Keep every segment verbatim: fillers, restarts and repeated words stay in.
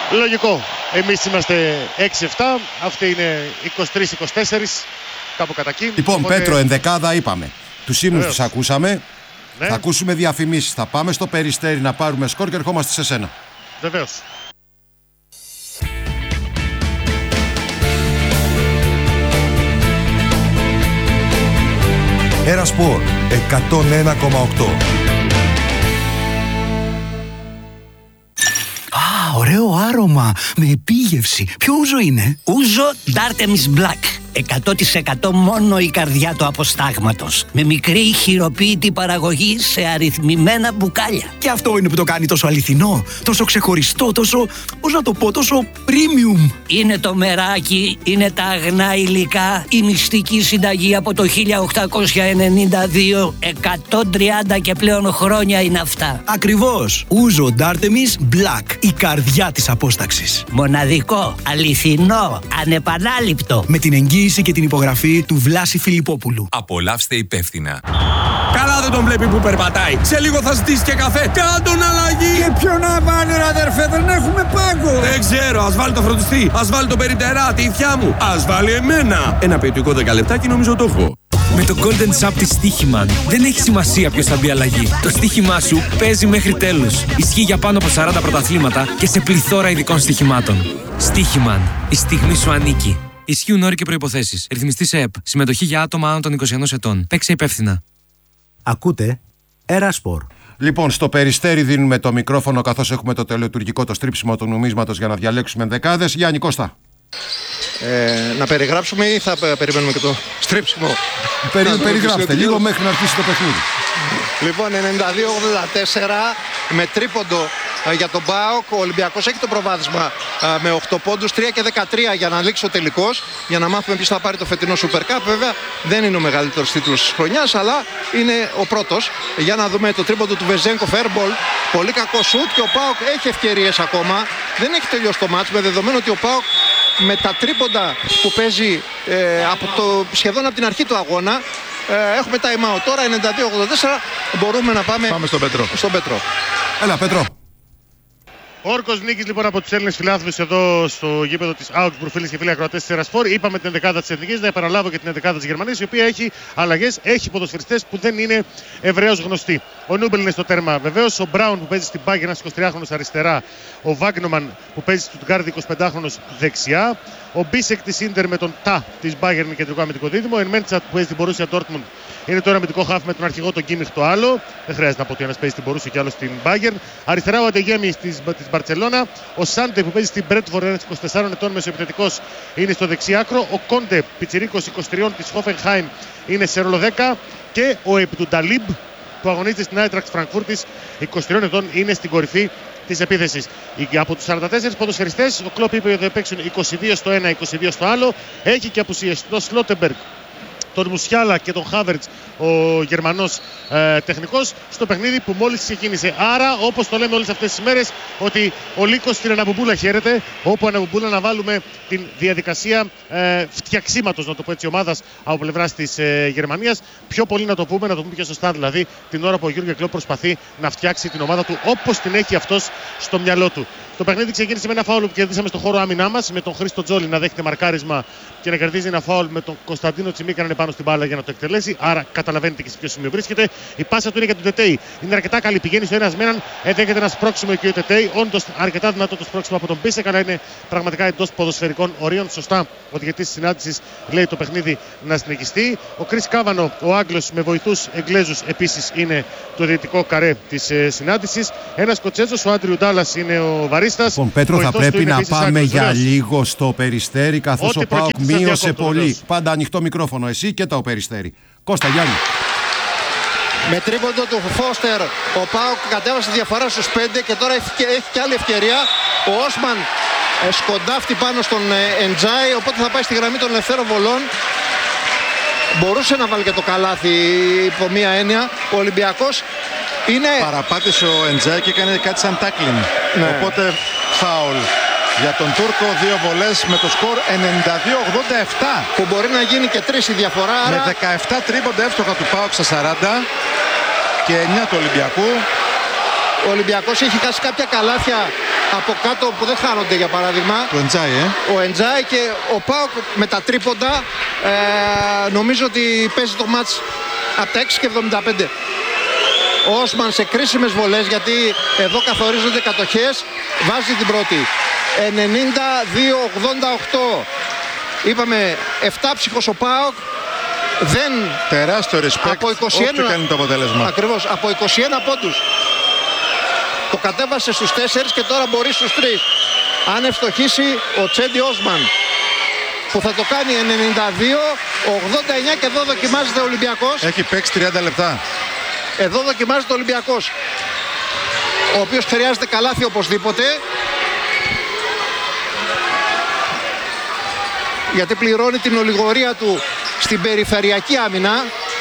Λογικό. Εμείς είμαστε έξι επτά, αυτοί είναι είκοσι τρία είκοσι τέσσερα, κάπου κατά εκεί. Λοιπόν, οπότε... Πέτρο, ενδεκάδα είπαμε. Τους ύμνους τους ακούσαμε. Ναι. Θα ακούσουμε διαφημίσεις. Θα πάμε στο Περιστέρι να πάρουμε σκορ και ερχόμαστε σε σένα. Βεβαίως. Ένα Σπορ εκατόν ένα κόμμα οκτώ. Α, ωραίο άρωμα με επίγευση. Ποιο ούζο είναι? Ούζο Dartemis Black. εκατό τοις εκατό μόνο η καρδιά του αποστάγματος. Με μικρή χειροποίητη παραγωγή σε αριθμημένα μπουκάλια. Και αυτό είναι που το κάνει τόσο αληθινό, τόσο ξεχωριστό, τόσο, πώς να το πω, τόσο premium. Είναι το μεράκι, είναι τα αγνά υλικά, η μυστική συνταγή από το χίλια οκτακόσια ενενήντα δύο, εκατόν τριάντα και πλέον χρόνια είναι αυτά. Ακριβώς. Ούζο Dartemis Black, η καρδιά της απόσταξης. Μοναδικό, αληθινό, ανεπανάληπτο. Με την εγγύηση και την υπογραφή του Βλάση Φιλιππόπουλου. Απολαύστε υπεύθυνα. Καλά δεν τον βλέπει που περπατάει. Σε λίγο θα ζητήσει και καφέ. Κάντον αλλαγή. Και ποιο να βάλει ρε αδερφέ, δεν έχουμε πάγκο. Δεν ξέρω, ας βάλει το φροντιστή. Ας βάλει το περιπτερά, τη ηθιά μου. Ας βάλει εμένα. Ένα ποιητικό δέκα λεπτάκι νομίζω το έχω. Με το Golden Sub της Στοίχημαν δεν έχει σημασία ποιος θα μπει αλλαγή. Το στοίχημά σου παίζει μέχρι τέλους. Ισχύει για πάνω από σαράντα πρωταθλήματα και σε πληθώρα ειδικών στοιχημάτων. Στοίχημαν. Η στιγμή σου ανήκει. Ισχύουν όροι και προϋποθέσεις. Ρυθμιστής ΕΕΠ. Συμμετοχή για άτομα άνω των είκοσι ένα ετών. Παίξε υπεύθυνα. Ακούτε Ένα Σπορ. Λοιπόν, στο Περιστέρι δίνουμε το μικρόφωνο καθώς έχουμε το τελετουργικό, το στρίψιμο του νομίσματος για να διαλέξουμε ενδεκάδες. Γιάννη Κώστα. Ε, να περιγράψουμε ή θα περιμένουμε και το στρίψιμο? Περι, περιγράψτε λίγο μέχρι να αρχίσει το παιχνίδι. Λοιπόν, ενενήντα δύο ογδόντα τέσσερα με τρίποντο ε, για τον ΠΑΟΚ. Ο Ολυμπιακός έχει το προβάδισμα ε, με οκτώ πόντους, τρία και δεκατρία για να λήξει ο τελικός, για να μάθουμε ποιος θα πάρει το φετινό Super Cup. Βέβαια δεν είναι ο μεγαλύτερος τίτλος της χρονιάς, αλλά είναι ο πρώτος. Για να δούμε το τρίποντο του Βεζένκοφ, airball, πολύ κακό σουτ και ο ΠΑΟΚ έχει ευκαιρίες ακόμα. Δεν έχει τελειώσει το μάτς, με δεδομένο ότι ο ΠΑΟΚ με τα τρίποντα που παίζει ε, από το, σχεδόν από την αρχή του αγώνα, ε, έχουμε time out τώρα, ενενήντα δύο ογδόντα τέσσερα, μπορούμε να πάμε, πάμε στον Πέτρο. Στον Πέτρο. Έλα Πέτρο. Όρκος νίκης λοιπόν από τους Έλληνες φιλάθλους εδώ στο γήπεδο της Augsburg, φίλες και φίλοι ακροατές της Ερασπορ. Είπαμε την ενδεκάδα της Εθνικής, να επαναλάβω και την ενδεκάδα της Γερμανίας, η οποία έχει αλλαγές, έχει ποδοσφαιριστές που δεν είναι ευρέως γνωστοί. Ο Νούμπελ είναι στο τέρμα βεβαίως, ο Μπράουν που παίζει στην Bayern, ένας εικοσιτριάχρονος αριστερά, ο Βάγνομαν που παίζει στην Stuttgart, εικοσιπεντάχρονος δεξιά, ο Μπίσεκ της Ίντερ με τον Τα της Bayern κεντρικό αμυντικό δίδυμο, ο Ενμέντσατ που παίζει στην Borussia Dortmund είναι το ένα αμυντικό χάφ με τον αρχηγό τον Κίμιχ το άλλο. Δεν χρειάζεται να πω ότι ένας παίζει στην Borussia και άλλο στην Bayern. Αριστερά ο Αντεγέμι της Μπαρτσελώνα. Ο Σάντε που παίζει στην Brentford, ένας είκοσι τεσσάρων ετών μεσοεπιθετικός, είναι στο δεξί άκρο. Ο Κόντε πιτσιρίκος είκοσι τρία της Hoffenheim είναι σε ρόλο δέκα. Και ο Επτουνταλίμπ που αγωνίζεται στην Άιτραξ Φραγκφούρτης, είκοσι τρία ετών, είναι στην κορυφή της επίθεσης. Από τους σαράντα τέσσερις ποδοσφαιριστές, ο Κλόπ είπε ότι θα παίξουν είκοσι δύο στο ένα, είκοσι δύο στο άλλο. Έχει και απουσίες το Σλότεμπεργκ, τον Μουσιάλα και τον Χάβερτς, ο Γερμανός ε, τεχνικός, στο παιχνίδι που μόλις ξεκίνησε. Άρα, όπως το λέμε όλες αυτές τις μέρες, ότι ο Λύκος στην Αναμπουμπούλα χαίρεται, όπου Αναμπουμπούλα να βάλουμε την διαδικασία ε, φτιαξίματος, να το πω έτσι, ομάδας από πλευράς της ε, Γερμανίας. Πιο πολύ να το πούμε, να το πούμε πιο σωστά δηλαδή, την ώρα που ο Γιούργεν Κλοπ προσπαθεί να φτιάξει την ομάδα του όπως την έχει αυτός στο μυαλό του. Το παιχνίδι ξεκίνησε με ένα φάουλ που κερδίσαμε στο χώρο άμυνά μας, με τον Χρήστο Τζόλι να δέχεται μαρκάρισμα και να κερδίζει ένα φάουλ με τον Κωνσταντίνο Τσιμίκα να είναι πάνω στην μπάλα για να το εκτελέσει. Άρα καταλαβαίνετε και σε ποιο σημείο βρίσκεται. Η πάσα του είναι για τον Τετέι. Είναι αρκετά καλή. Πηγαίνει στο ένα με έναν. Εδέχεται ένα σπρώξιμο εκεί ο Τετέι. Όντως αρκετά δυνατό το σπρώξιμο από τον Μπίσεκ, αλλά είναι πραγματικά εντός ποδοσφαιρικών ορίων. Σωστά ο διαιτητής της συνάντησης λέει το παιχνίδι να συνεχιστεί. Ο Κρίς Κάβανο, ο Άγγλος με βοηθούς Εγγλέζους, επίσης είναι το διαιτητικό καρέ της ε, συνάντησης. Ένας Σκοτσέζος, ο Άντριου Ντάλλας, είναι ο βαρίστας. Λοιπόν, Πέτρο, θα πρέπει να πάμε Άγγλος, για βεβαίως. λίγο στο Περιστέρι, καθώς ο ΠΑΟΚ μείωσε πολύ. Βεβαίως. Πάντα ανοιχτό μικρόφωνο, εσύ και το Περιστέρι. Κώστα, Γιάννη. Με τρίποντο του Φώστερ, ο ΠΑΟΚ κατέβασε διαφορά στους πέντε και τώρα έχει και, έχει και άλλη ευκαιρία. Ο Όσμαν ε, σκοντάφτει πάνω στον ε, Εντζάι, οπότε θα πάει στη γραμμή των ελευθέρων βολών. Μπορούσε να βάλει και το καλάθι υπό μία έννοια. Ο Ολυμπιακός είναι... Παραπάτησε ο Εντζάι και έκανε κάτι σαν τάκλιν. Ναι. Οπότε φάουλ για τον Τούρκο, δύο βολές με το σκορ ενενήντα δύο ογδόντα επτά. Που μπορεί να γίνει και τρεις η διαφορά. Με άρα... δεκαεπτά τρίποντα εύστοχα του ΠΑΟΚ στα σαράντα και εννιά του Ολυμπιακού. Ο Ολυμπιακός έχει χάσει κάποια καλάθια από κάτω που δεν χάνονται, για παράδειγμα. Το Εντζάι, ε. Ο Εντζάι και ο ΠΑΟΚ με τα τρίποντα ε, νομίζω ότι παίζει το μάτς από τα έξι και εβδομήντα πέντε. Ο Όσμαν σε κρίσιμες βολές, γιατί εδώ καθορίζονται κατοχές, βάζει την πρώτη. ενενήντα δύο ογδόντα οκτώ. Είπαμε εφτάψυχος ο ΠΑΟΚ. Δεν... Τεράστιο respect από είκοσι ένα... όποιο κάνει το αποτέλεσμα. Ακριβώς, από είκοσι ένα πόντους. Το κατέβασε στους τέσσερις και τώρα μπορεί στους τρεις. Αν ευστοχίσει ο Τσέντι Όσμαν, που θα το κάνει ενενήντα δύο ογδόντα εννιά, και εδώ δοκιμάζεται ο Ολυμπιακός. Έχει παίξει τριάντα λεπτά. Εδώ δοκιμάζεται ο Ολυμπιακός, ο οποίος χρειάζεται καλάθι οπωσδήποτε, γιατί πληρώνει την ολιγορία του στην περιφερειακή άμυνα.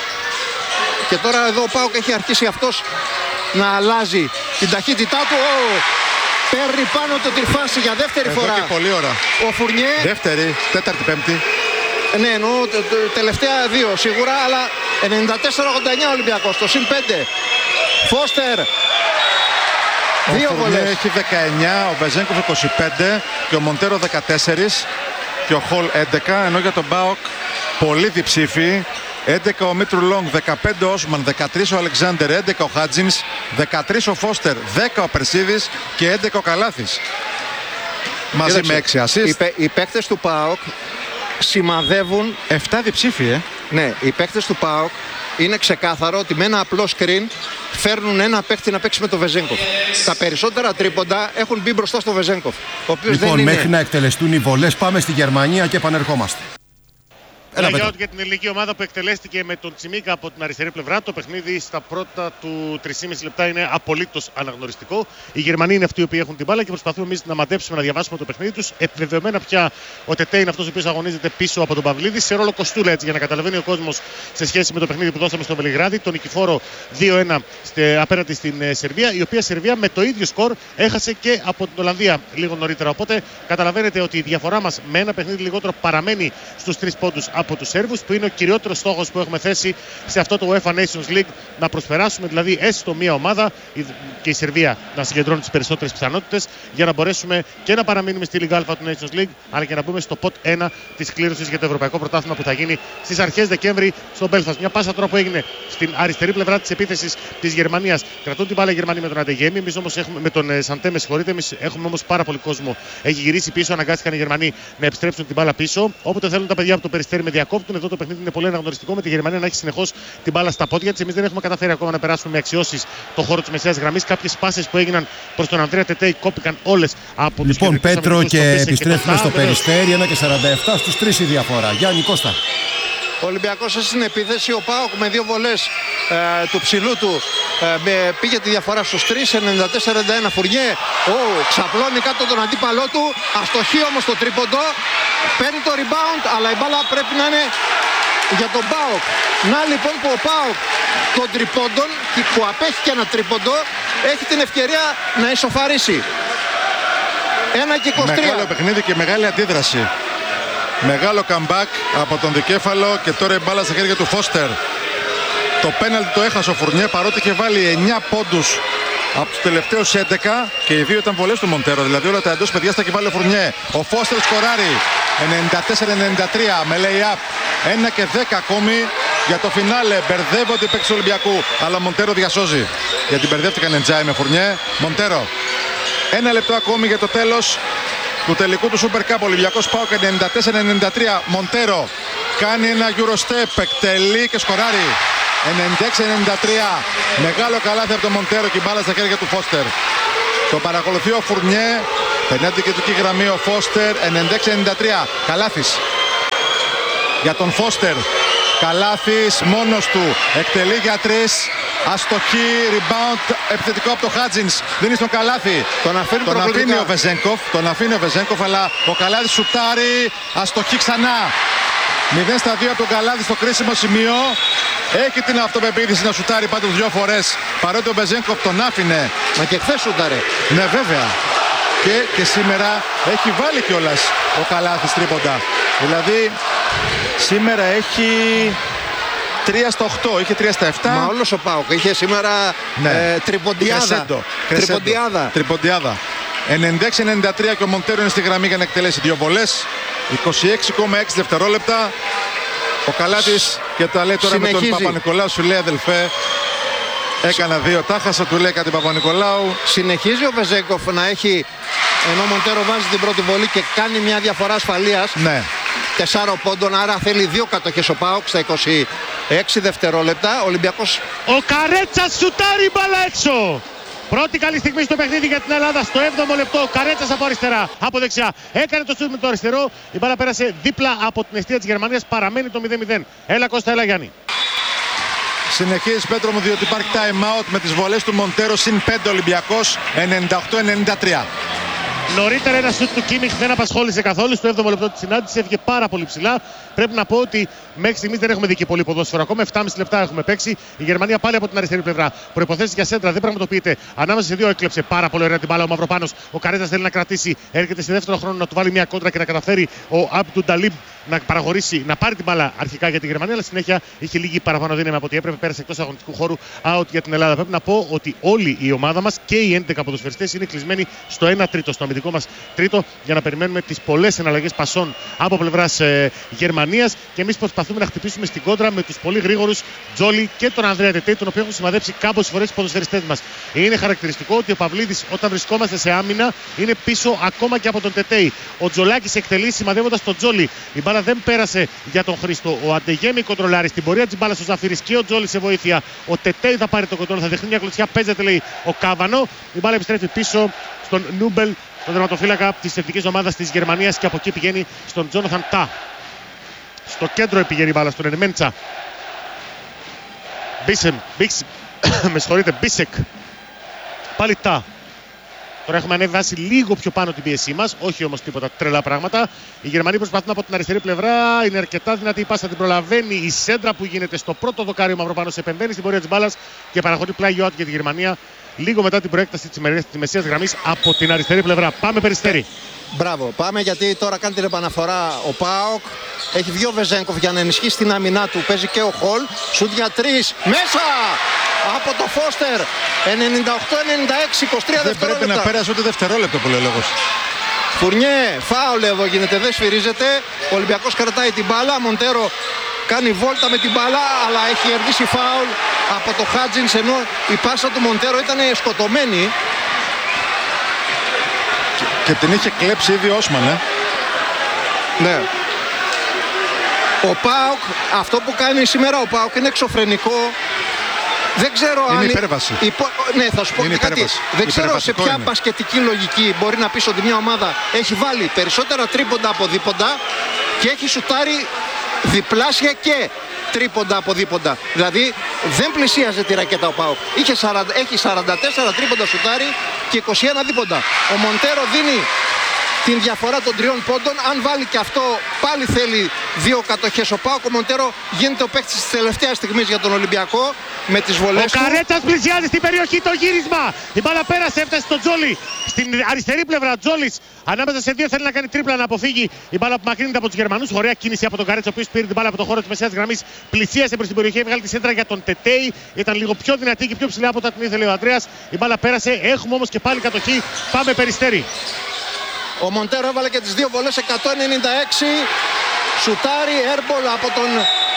Και τώρα εδώ ο ΠΑΟΚ έχει αρχίσει αυτός να αλλάζει την ταχύτητά του. Oh, παίρνει πάνω το τριφάσι για δεύτερη εδώ φορά. Και πολλή ώρα. Ο Φουρνιέ. Δεύτερη, τέταρτη, πέμπτη. Ναι, εννοώ τελευταία δύο σίγουρα, αλλά ενενήντα τέσσερα ογδόντα εννιά Ολυμπιακός, το συν πέντε. Φώστερ. Δύο βολές. Έχει δεκαεννιά, ο Βεζένκοφ είκοσι πέντε και ο Μοντέρο δεκατέσσερα και ο Χολ έντεκα, ενώ για τον ΠΑΟΚ πολύ διψήφοι. έντεκα ο Μίτρου Λόγκ, δεκαπέντε ο Όσμαν, δεκατρία ο Αλεξάνδερ, έντεκα ο Χάτζινς, δεκατρία ο Φώστερ, δέκα ο Περσίδης και έντεκα ο Καλάθης. Μαζί Κοίταξε, με έξι ασίστ. Οι, οι παίκτες του ΠΑΟΚ σημαδεύουν επτά διψήφοι, ε. Ναι, οι παίκτες του ΠΑΟΚ είναι ξεκάθαρο ότι με ένα απλό screen φέρνουν ένα παίκτη να παίξει με τον Βεζένκοφ. Τα περισσότερα τρίποντα έχουν μπει μπροστά στο Βεζένκοφ. Λοιπόν, δεν είναι... μέχρι να εκτελεστούν οι βολές, πάμε στη Γερμανία και επανερχόμαστε. Λέγεται ότι για την ελληνική ομάδα που εκτελέστηκε με τον Τσιμίκα από την αριστερή πλευρά, το παιχνίδι στα πρώτα του τρία και μισό λεπτά είναι απολύτως αναγνωριστικό. Οι Γερμανοί είναι αυτοί οι οποίοι έχουν την μπάλα και προσπαθούμε εμείς να μαντέψουμε, να διαβάσουμε το παιχνίδι τους. Επιβεβαιωμένα πια ο Τετέ είναι αυτός ο οποίος αγωνίζεται πίσω από τον Παυλίδη, σε ρόλο κοστούλα, έτσι, για να καταλαβαίνει ο κόσμος σε σχέση με το παιχνίδι που δώσαμε στο Βελιγράδι. Τον νικηφόρο δύο ένα απέναντι στην Σερβία, η οποία Σερβία με το ίδιο σκορ έχασε και από την Ολλανδία λίγο νωρίτερα. Οπότε καταλαβαίνετε ότι η διαφορά μας με ένα παιχνίδι λιγότερο παραμένει στους τρεις πόντους από τους Σέρβους, που είναι ο κυριότερος στόχος που έχουμε θέσει σε αυτό το UEFA Nations League, να προσπεράσουμε δηλαδή έστω μία ομάδα και η Σερβία να συγκεντρώνει τις περισσότερες πιθανότητες για να μπορέσουμε και να παραμείνουμε στη Λίγκα Α του Nations League, αλλά και να μπούμε στο ποτ ένα της κλήρωσης για το Ευρωπαϊκό Πρωτάθλημα που θα γίνει στις αρχές Δεκέμβρη στο Μπέλφαστ. Μια πάσα τώρα που έγινε στην αριστερή πλευρά της επίθεσης της Γερμανίας. Κρατούν την μπάλα οι Γερμανοί με τον Αντεγέμι, εμείς όμως έχουμε με τον Σαντέ, με συγχωρείτε, εμείς έχουμε όμως πάρα πολύ κόσμο. Έχει γυρίσει πίσω, αναγκάστηκαν οι Γερμανοί να επιστρέψουν την μπάλα πίσω. Όποτε θέλουν τα παιδιά από το Περιστέρι με διακόπτουν. Εδώ το παιχνίδι είναι πολύ αναγνωριστικό, με τη Γερμανία να έχει συνεχώς την μπάλα στα πόδια της. Εμείς δεν έχουμε καταφέρει ακόμα να περάσουμε με αξιώσεις το χώρο της μεσαίας γραμμής. Κάποιες πάσες που έγιναν προς τον Ανδρέα Τετέι κόπηκαν όλες από τους Λοιπόν, Πέτρο, και επιστρέφουμε στο Περιστέρι. ένα και σαράντα επτά στους τρεις η διαφορά. Γιάννη Κώστα. Ο Ολυμπιακός στην επίθεση, ο ΠΑΟΚ με δύο βολές ε, του ψηλού του ε, με, πήγε τη διαφορά στους τρεις, ενενήντα τέσσερα ενενήντα ένα. Φουρνιέ, oh, ξαπλώνει κάτω τον αντίπαλό του, αστοχή όμως το τρίποντο, παίρνει το rebound, αλλά η μπάλα πρέπει να είναι για τον ΠΑΟΚ. Να λοιπόν που ο ΠΑΟΚ των τριπώντων, που απέχει και ένα τρίποντο, έχει την ευκαιρία να ισοφαρίσει. ένα και είκοσι τρία. Μεγάλο παιχνίδι και μεγάλη αντίδραση. Μεγάλο comeback από τον δικέφαλο και τώρα η μπάλα στα χέρια του Φώστερ. Το πέναλτι το έχασε ο Φουρνιέ, παρότι είχε βάλει εννιά πόντους από τους τελευταίους έντεκα και οι δύο ήταν βολές του Μοντέρο. Δηλαδή όλα τα εντός παιδιά στα έχει βάλει ο Φουρνιέ. Ο Φώστερ σκοράρει ενενήντα τέσσερα ενενήντα τρία με lay-up. ένα και δέκα ακόμη για το φινάλε. Μπερδεύονται οι παίκτες του Ολυμπιακού, αλλά ο Μοντέρο διασώζει. Γιατί μπερδεύτηκαν Εντζάι με Φουρνιέ. Μοντέρο. Ένα λεπτό ακόμη για το τέλος του τελικού του Super Cup. Ολυμπιακός ΠΑΟΚ ενενήντα τέσσερα ενενήντα τρία. Μοντέρο κάνει ένα Eurostep, εκτελεί και σκοράρει. ενενήντα έξι ενενήντα τρία. Μεγάλο καλάθι από τον Μοντέρο και η μπάλα στα χέρια του Φώστερ. Το παρακολουθεί ο Φουρνιέ. Περνάει την κεντρική γραμμή ο Φώστερ. ενενήντα έξι ενενήντα τρία. Καλάθις για τον Φώστερ. Καλάθις μόνος του. Εκτελεί για τρεις. Αστοχή, rebound, επιθετικό από το Χάτζινς. Δίνει στον Καλάθι. Τον αφήνει, τον αφήνει ο Βεζένκοφ. Τον αφήνει ο Βεζένκοφ, αλλά ο Καλάθις σουτάρει. Αστοχή ξανά. μηδέν στα δύο από τον Καλάθι στο κρίσιμο σημείο. Έχει την αυτοπεποίθηση να σουτάρει πάντως δύο φορές. Παρότι ο Βεζένκοφ τον άφηνε. Μα και χθες σουτάρε. Ναι, βέβαια. Και, και σήμερα έχει βάλει κιόλας ο Καλάθις τρίποντα. Δηλαδή σήμερα έχει τρία στα οκτώ, είχε τρία στα επτά. Μα όλος ο ΠΑΟΚ είχε σήμερα ναι. ε, τριποντιάδα. Τριποντιάδα. Τριποντιάδα. ενενήντα έξι ενενήντα τρία και ο Μοντέρο είναι στη γραμμή για να εκτελέσει δύο βολές. είκοσι έξι κόμμα έξι δευτερόλεπτα. Ο Καλάτης και τα λέει τώρα συνεχίζει. Με τον Παπα-Νικολάου, σου λέει αδελφέ, έκανα δύο, τα χάσα, του λέει κάτι Παπα-Νικολάου. Συνεχίζει ο Βεζέγκοφ να έχει, ενώ ο Μοντέρο βάζει την πρώτη βολή και κάνει μια διαφορά ασφαλείας. Ναι. Τεσσάρων πόντων, άρα θέλει δύο κατοχές ο ΠΑΟΚ στα είκοσι έξι δευτερόλεπτα. Ο Ολυμπιακός. Ο Καρέτσας σουτάρει μπάλα έξω. Πρώτη καλή στιγμή στο παιχνίδι για την Ελλάδα. Στο έβδομο λεπτό ο Καρέτσας από αριστερά. Από δεξιά έκανε το σουτ με το αριστερό. Η μπάλα πέρασε δίπλα από την αιστεία της Γερμανίας. Παραμένει το μηδέν μηδέν. Έλα Κώστα, έλα Γιάννη. Συνεχίζει Πέτρο μου, διότι υπάρχει time out με τις βολές του Μοντέρο. Συν πέντε Ολυμπιακός, ενενήντα οκτώ ενενήντα τρία. Νωρίτερα ένα σουτ του Κίμιχ δεν απασχόλησε καθόλου. Στο έβδομο λεπτό της συνάντησης έβγε πάρα πολύ ψηλά. Πρέπει να πω ότι μέχρι στιγμής δεν έχουμε δει και πολύ ποδόσφαιρο. Ακόμα επτά κόμμα πέντε λεπτά έχουμε παίξει. Η Γερμανία πάλι από την αριστερή πλευρά. Προϋποθέσεις για σέντρα δεν πραγματοποιείται. Ανάμεσα σε δύο έκλεψε πάρα πολύ ωραία την μπάλα ο Μαυροπάνος. Ο Καρέτσας θέλει να κρατήσει. Έρχεται στη δεύτερο χρόνο να του βάλει μια κόντρα και να καταφέρει ο Αμπτου Νταλίμπ να παραχωρήσει, να πάρει την μπάλα αρχικά για τη Γερμανία. Αλλά συνέχεια είχε λίγη παραπάνω δύναμη από ό,τι έπρεπε. Πέρασε εκτός αγωνιστικού χώρου out για την Ελλάδα. Πρέπει να πω ότι όλη η ομάδα μας και οι έντεκα ποδοσφαιριστές είναι κλεισμένοι στο ένα τρίτο, στο αμυντικό μας τρίτο, για να περιμένουμε τις πολλές εναλλαγές πασών από πλευράς ε, Γερμανίας. Και εμείς προσπαθούμε να χτυπήσουμε στην κόντρα με τους πολύ γρήγορους Τζόλι και τον Ανδρέα Τετέι, τον οποίο έχουν σημαδέψει κάμποσες φορές οι ποδοσφαιριστές μας. Είναι χαρακτηριστικό ότι ο Παυλίδης, όταν βρισκόμαστε σε άμυνα, είναι πίσω ακόμα και από τον Τετέι. Ο Τζολάκης εκτελεί σημαδεύοντας τον Τζόλι. Η μπάλα δεν πέρασε για τον Χρήστο. Ο Αντεγέμι κοντρολάρει στην πορεία της μπάλας ο Ζαφύρης και ο Τζόλι σε βοήθεια. Ο Τετέι θα πάρει το κοντρόλ, θα δεχτεί μια κλωτσιά. Παίζεται, λέει ο Κάβανο. Η μπάλα επιστρέφει πίσω στον Νούμπελ, τον τερματοφύλακα της εθνικής ομάδας της Γερμανίας, και από εκεί πηγαίνει στον Τζόναθαν Τα. Στο κέντρο πηγαίνει η μπάλα, στον Ενμέντσα. Μπίσεμ, Μπίξ, με συγχωρείτε, Μπίσεκ. Πάλι Τα. Τώρα έχουμε ανεβάσει λίγο πιο πάνω την πίεσή μας, όχι όμως τίποτα τρελά πράγματα. Οι Γερμανοί προσπαθούν από την αριστερή πλευρά, είναι αρκετά δυνατή η πάσα, την προλαβαίνει η σέντρα που γίνεται στο πρώτο δοκάρι. Ο Μαυροπάνος επεμβαίνει στην πορεία της μπάλας και παραχωρεί πλάγιο out για τη Γερμανία λίγο μετά την προέκταση της μεσαίας γραμμής από την αριστερή πλευρά. Πάμε Περιστέρη. Μπράβο, πάμε, γιατί τώρα κάνει την επαναφορά ο ΠΑΟΚ. Έχει βγει ο Βεζέγκοφ για να ενισχύσει την άμυνά του. Παίζει και ο Χολ. Σουτ για τρεις. Μέσα! Από το Φώστερ. ενενήντα οκτώ ενενήντα έξι, είκοσι τρία δεν δευτερόλεπτα. Δεν πρέπει να πέρασε ούτε δευτερόλεπτο που λέει ο λόγος. Φουρνιέ, φάουλ εδώ γίνεται, δεν σφυρίζεται. Ο Ολυμπιακός κρατάει την μπάλα. Μοντέρο κάνει βόλτα με την μπάλα, αλλά έχει κερδίσει φάουλ από το Χάτζινς, ενώ η πάσα του Μοντέρο ήταν σκοτωμένη. Και, και την είχε κλέψει ήδη ο Όσμαν, ε. Ναι. Ο ΠΑΟΚ, αυτό που κάνει σήμερα ο ΠΑΟΚ είναι εξωφρενικό. Δεν ξέρω είναι αν. Υπέρβαση. Υπο... Ναι, θα σου πω είναι κάτι. Δεν ξέρω σε ποια είναι. Μπασκετική λογική μπορεί να πεις ότι μια ομάδα έχει βάλει περισσότερα τρίποντα από δίποντα και έχει σουτάρει διπλάσια και τρίποντα από δίποντα. Δηλαδή δεν πλησίαζε τη ρακέτα ο ΠΑΟΚ. Είχε σαράντα, έχει σαράντα τέσσερα τρίποντα σουτάρει και είκοσι ένα δίποντα. Ο Μοντέρο δίνει την διαφορά των τριών πόντων. Αν βάλει και αυτό, πάλι θέλει δύο κατοχές ο ΠΑΟΚ. Ο Μοντέρο γίνεται ο παίκτης της τελευταίας στιγμής για τον Ολυμπιακό με τις βολές του. Ο Καρέτσας πλησιάζει στην περιοχή, το γύρισμα. Η μπάλα πέρασε, έφτασε στο Τζόλι. Στην αριστερή πλευρά, Τζόλις ανάμεσα σε δύο θέλει να κάνει τρίπλα, να αποφύγει η μπάλα που μακρύνεται από τους Γερμανούς. Ωραία κίνηση από τον Καρέτσα, ο οποίος πήρε την μπάλα από το χώρο της μεσαίας γραμμής. Πλησίασε προς την περιοχή, έβγαλε τη σέντρα για τον Τετέι. Ήταν λίγο πιο δυνατή και πιο ψηλά από ό,τι την ήθελε ο Ανδρέας. Η μπάλα πέρασε, έχουμε όμως και πάλι κατοχή. Πάμε Περιστέρη. Ο Μοντέρο έβαλε και τις δύο βολές, εκατόν ενενήντα έξι. Σουτάρι, airball από τον,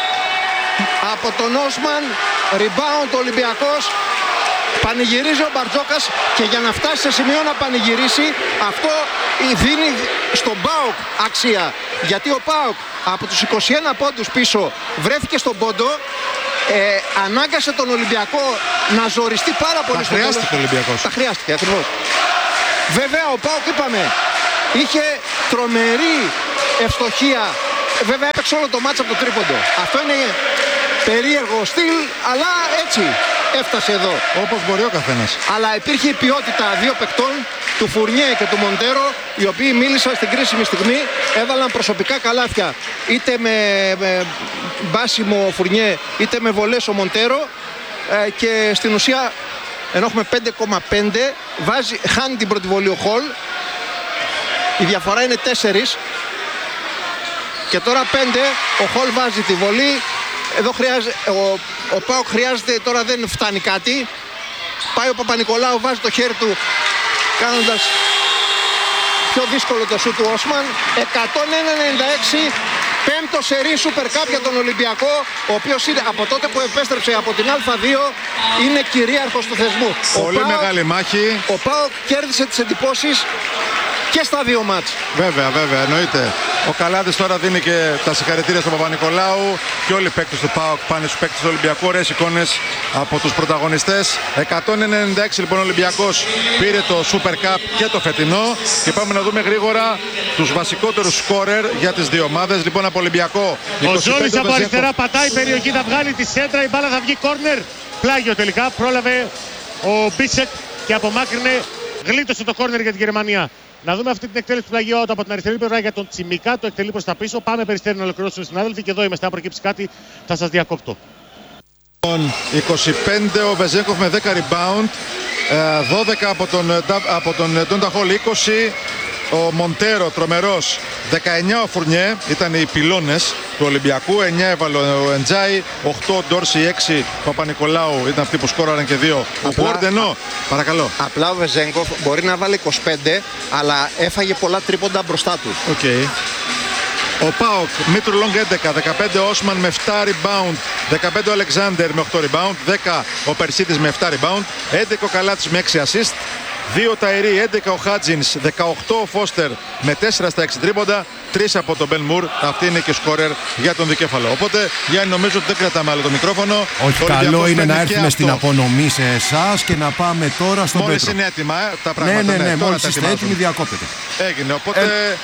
από τον Όσμαν. Rebound ο Ολυμπιακός. Πανηγυρίζει ο Μπαρτζόκας και για να φτάσει σε σημείο να πανηγυρίσει, αυτό δίνει στον ΠΑΟΚ αξία. Γιατί ο ΠΑΟΚ από τους είκοσι ένα πόντους πίσω βρέθηκε στον πόντο. Ε, ανάγκασε τον Ολυμπιακό να ζοριστεί πάρα πολύ. Τα χρειάστηκε ο Ολυμπιακός. Τα χρειάστηκε ακριβώς. Βέβαια ο ΠΑΟΚ, είπαμε, είχε τρομερή ευστοχία. Βέβαια έπαιξε όλο το μάτς από το τρίποντο. Αυτό είναι περίεργο στυλ, αλλά έτσι έφτασε εδώ. Όπως μπορεί ο καθένας. Αλλά υπήρχε η ποιότητα δύο παικτών, του Φουρνιέ και του Μοντέρο, οι οποίοι μίλησαν στην κρίσιμη στιγμή, έβαλαν προσωπικά καλάθια. Είτε με, με μπάσιμο ο Φουρνιέ, είτε με βολές ο Μοντέρο. Ε, και στην ουσία, ενώ έχουμε πέντε κόμμα πέντε, βάζει, χάνει την πρώτη βολή ο Χολ. Η διαφορά είναι τέσσερα. Και τώρα πέντε, ο Χολ βάζει τη βολή. εδώ χρειάζεται, ο, ο ΠΑΟΚ χρειάζεται, τώρα δεν φτάνει κάτι. Πάει ο Παπα-Νικολάου, βάζει το χέρι του κάνοντας πιο δύσκολο το σούτ του Όσμαν. εκατόν ένα ενενήντα έξι, πέμπτο σερί Super Cup για τον Ολυμπιακό, ο οποίος είναι από τότε που επέστρεψε από την Α2 είναι κυρίαρχος του θεσμού. Πολύ μεγάλη μάχη. Ο ΠΑΟΚ κέρδισε τις εντυπώσεις και στα δύο μάτς. Βέβαια, βέβαια, εννοείται. Ο Καλάδης τώρα δίνει και τα συγχαρητήρια στον Παπα-Νικολάου και όλοι οι παίκτες του ΠΑΟΚ πάνε στους παίκτες του Ολυμπιακού. Ωραίες εικόνες από τους πρωταγωνιστές. εκατόν ενενήντα έξι λοιπόν ο Ολυμπιακός πήρε το Super Cup και το φετινό. Και πάμε να δούμε γρήγορα τους βασικότερους σκόρερ για τις δύο ομάδες. Λοιπόν, από Ολυμπιακό. Ο Ζόλης από αριστερά πατάει περιοχή, θα βγάλει τη σέντρα, η μπάλα θα βγει κόρνερ. Πλάγιο τελικά, πρόλαβε ο Μπίσεκ και απομάκρυνε, γλίτωσε το κόρνερ για την Γερμανία. Να δούμε αυτή την εκτέλεση του πλαγίου από την αριστερή πλευρά για τον Τσιμικά. Το εκτελεί προς τα πίσω. Πάμε Περιστέρι να ολοκληρώσουν οι συνάδελφοι. Και εδώ είμαστε. Αν προκύψει κάτι, θα σας διακόπτω. είκοσι πέντε ο Βεζέγκοφ με δέκα rebound. δώδεκα από τον, από τον Ντόντα Χολ, είκοσι. Ο Μοντέρο τρομερός, δεκαεννιά ο Φουρνιέ, ήταν οι πυλώνες του Ολυμπιακού, εννιά έβαλε ο Εντζάι, οκτώ ο Ντόρση, έξι ο Παπα-Νικολάου, ήταν αυτοί που σκόραραν και δύο. Ο Μπόρντενο, παρακαλώ. Απλά ο Βεζέγκοφ μπορεί να βάλει είκοσι πέντε, αλλά έφαγε πολλά τρίποντα μπροστά του. Okay. Ο ΠΑΟΚ, Μήτρου Λόγκ έντεκα, δεκαπέντε ο Όσμαν με επτά rebound, δεκαπέντε ο Αλεξάνδερ με οκτώ rebound, δέκα ο Περσίτης με επτά rebound, έντεκα ο Καλάτης με έξι assist, δύο Ταϊρή, έντεκα ο Χάτζινς, δεκαοκτώ ο Φώστερ με τέσσερα στα έξι τρίποντα, τρία από τον Μπεν Μουρ. Αυτή είναι και σκόρερ για τον δικέφαλο. Οπότε, Γιάννη, νομίζω ότι δεν κρατάμε άλλο το μικρόφωνο. Όχι, καλό είναι να έρθουμε στην απονομή σε εσάς και να πάμε τώρα στον Πέτρο. Μόλις είναι έτοιμα ε, τα πράγματα. Ναι, ναι, ναι, ναι μόλις είστε έτοιμοι διακόπτεται. Έγινε, οπότε...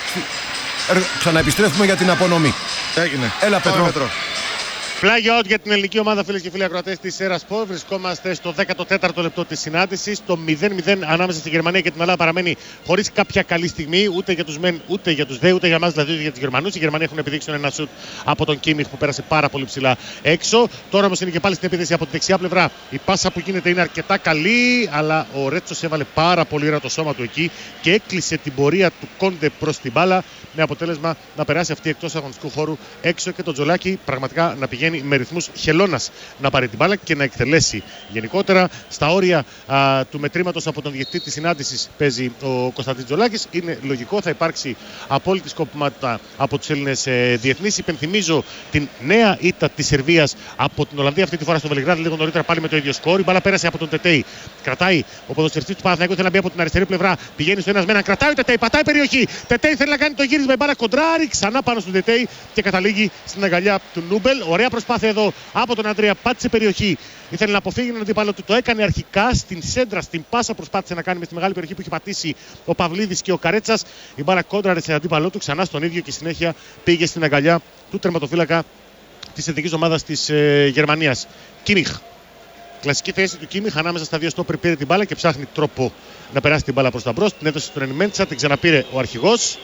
Ε, ξαναεπιστρέφουμε για την απονομή. Έγινε. Έλα, Πέτρο. Πλάγιο out για την ελληνική ομάδα, φίλες και φίλοι ακροατές της Σέρα Σπορ. Βρισκόμαστε στο δέκατο τέταρτο λεπτό της συνάντησης. Το μηδέν μηδέν ανάμεσα στη Γερμανία και την Ελλάδα παραμένει χωρίς κάποια καλή στιγμή, ούτε για τους μεν, ούτε για τους δε, ούτε για εμάς, δηλαδή ούτε για τους Γερμανούς. Οι Γερμανοί έχουν επιδείξει ένα σουτ από τον Κίμιχ που πέρασε πάρα πολύ ψηλά έξω. Τώρα όμως είναι και πάλι στην επίθεση από τη δεξιά πλευρά. Η πάσα που γίνεται είναι αρκετά καλή, αλλά ο Ρέτσος έβαλε πάρα πολύ ωραία το σώμα του εκεί και έκλεισε την πορεία του Κόντε προς την μπάλα, με αποτέλεσμα να περάσει αυτή εκτός αγωνιστικού χώρου έξω και το Τζολάκι πραγματικά να πηγαίνει με ρυθμούς χελώνας να πάρει την μπάλα και να εκτελέσει. Γενικότερα στα όρια α, του μετρήματος από τον διαιτητή της συνάντησης παίζει ο Κωνσταντίν Τζολάκης. Είναι λογικό, θα υπάρξει απόλυτη σκοπιμότητα από τους Έλληνες ε, διεθνείς. Υπενθυμίζω την νέα ήττα της Σερβίας από την Ολλανδία, αυτή τη φορά στο Βελιγράδι, λίγο νωρίτερα πάλι με το ίδιο σκόρ. Η μπάλα πέρασε από τον Τετέι. Κρατάει ο ποδοσφαιριστής του Παναθηναϊκού, θέλει να μπει από την αριστερή πλευρά. Πηγαίνει στο ένας με έναν, κρατάει ο Τετέι, πατάει περιοχή. Τετέι θέλει να κάνει το γύρισμα, η μπάλα κοντράρει ξανά πάνω στον Τετέι και καταλήγει στην αγκαλιά του Νούμπελ. Ωραία προσπάθεια εδώ από τον Αντρέα, πάτησε περιοχή. Ήθελε να αποφύγει τον αντίπαλο του. Το έκανε αρχικά στην σέντρα, στην πάσα προσπάθησε να κάνει με στη μεγάλη περιοχή που είχε πατήσει ο Παυλίδης και ο Καρέτσας. Η μπάλα κόντραρε σε αντίπαλό του ξανά στον ίδιο και συνέχεια πήγε στην αγκαλιά του τερματοφύλακα της εθνικής ομάδας της ε, Γερμανίας. Κίμιχ. Κλασική θέση του Κίμιχ ανάμεσα στα δύο στόπερ, πήρε την μπάλα και ψάχνει τρόπο να περάσει την μπάλα προς τα μπρος. Την έδωσε στον Ενιμέντσα, την ξαναπήρε ο αρχηγός.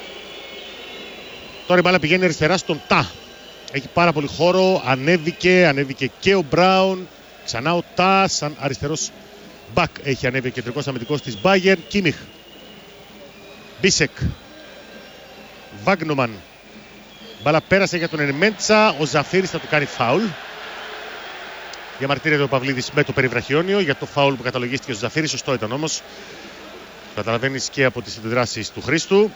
Τώρα η μπάλα πηγαίνει αριστερά στον Τα. Έχει πάρα πολύ χώρο, ανέβηκε, ανέβηκε και ο Μπράουν. Ξανά ο Τα, σαν αριστερός μπακ έχει ανέβει ο κεντρικός αμυντικός της Bayern. Κίμιχ, Μπίσεκ, Βάγνομαν. Μπάλα πέρασε για τον Ενιμέντσα, ο Ζαφύρης θα του κάνει φάουλ. Διαμαρτύρεται ο Παυλίδης με το περιβραχιόνιο για το φάουλ που καταλογίστηκε ο Ζαφύρης. Σωστό ήταν όμως. Καταλαβαίνεις και από τις αντιδράσεις του Χρήστου.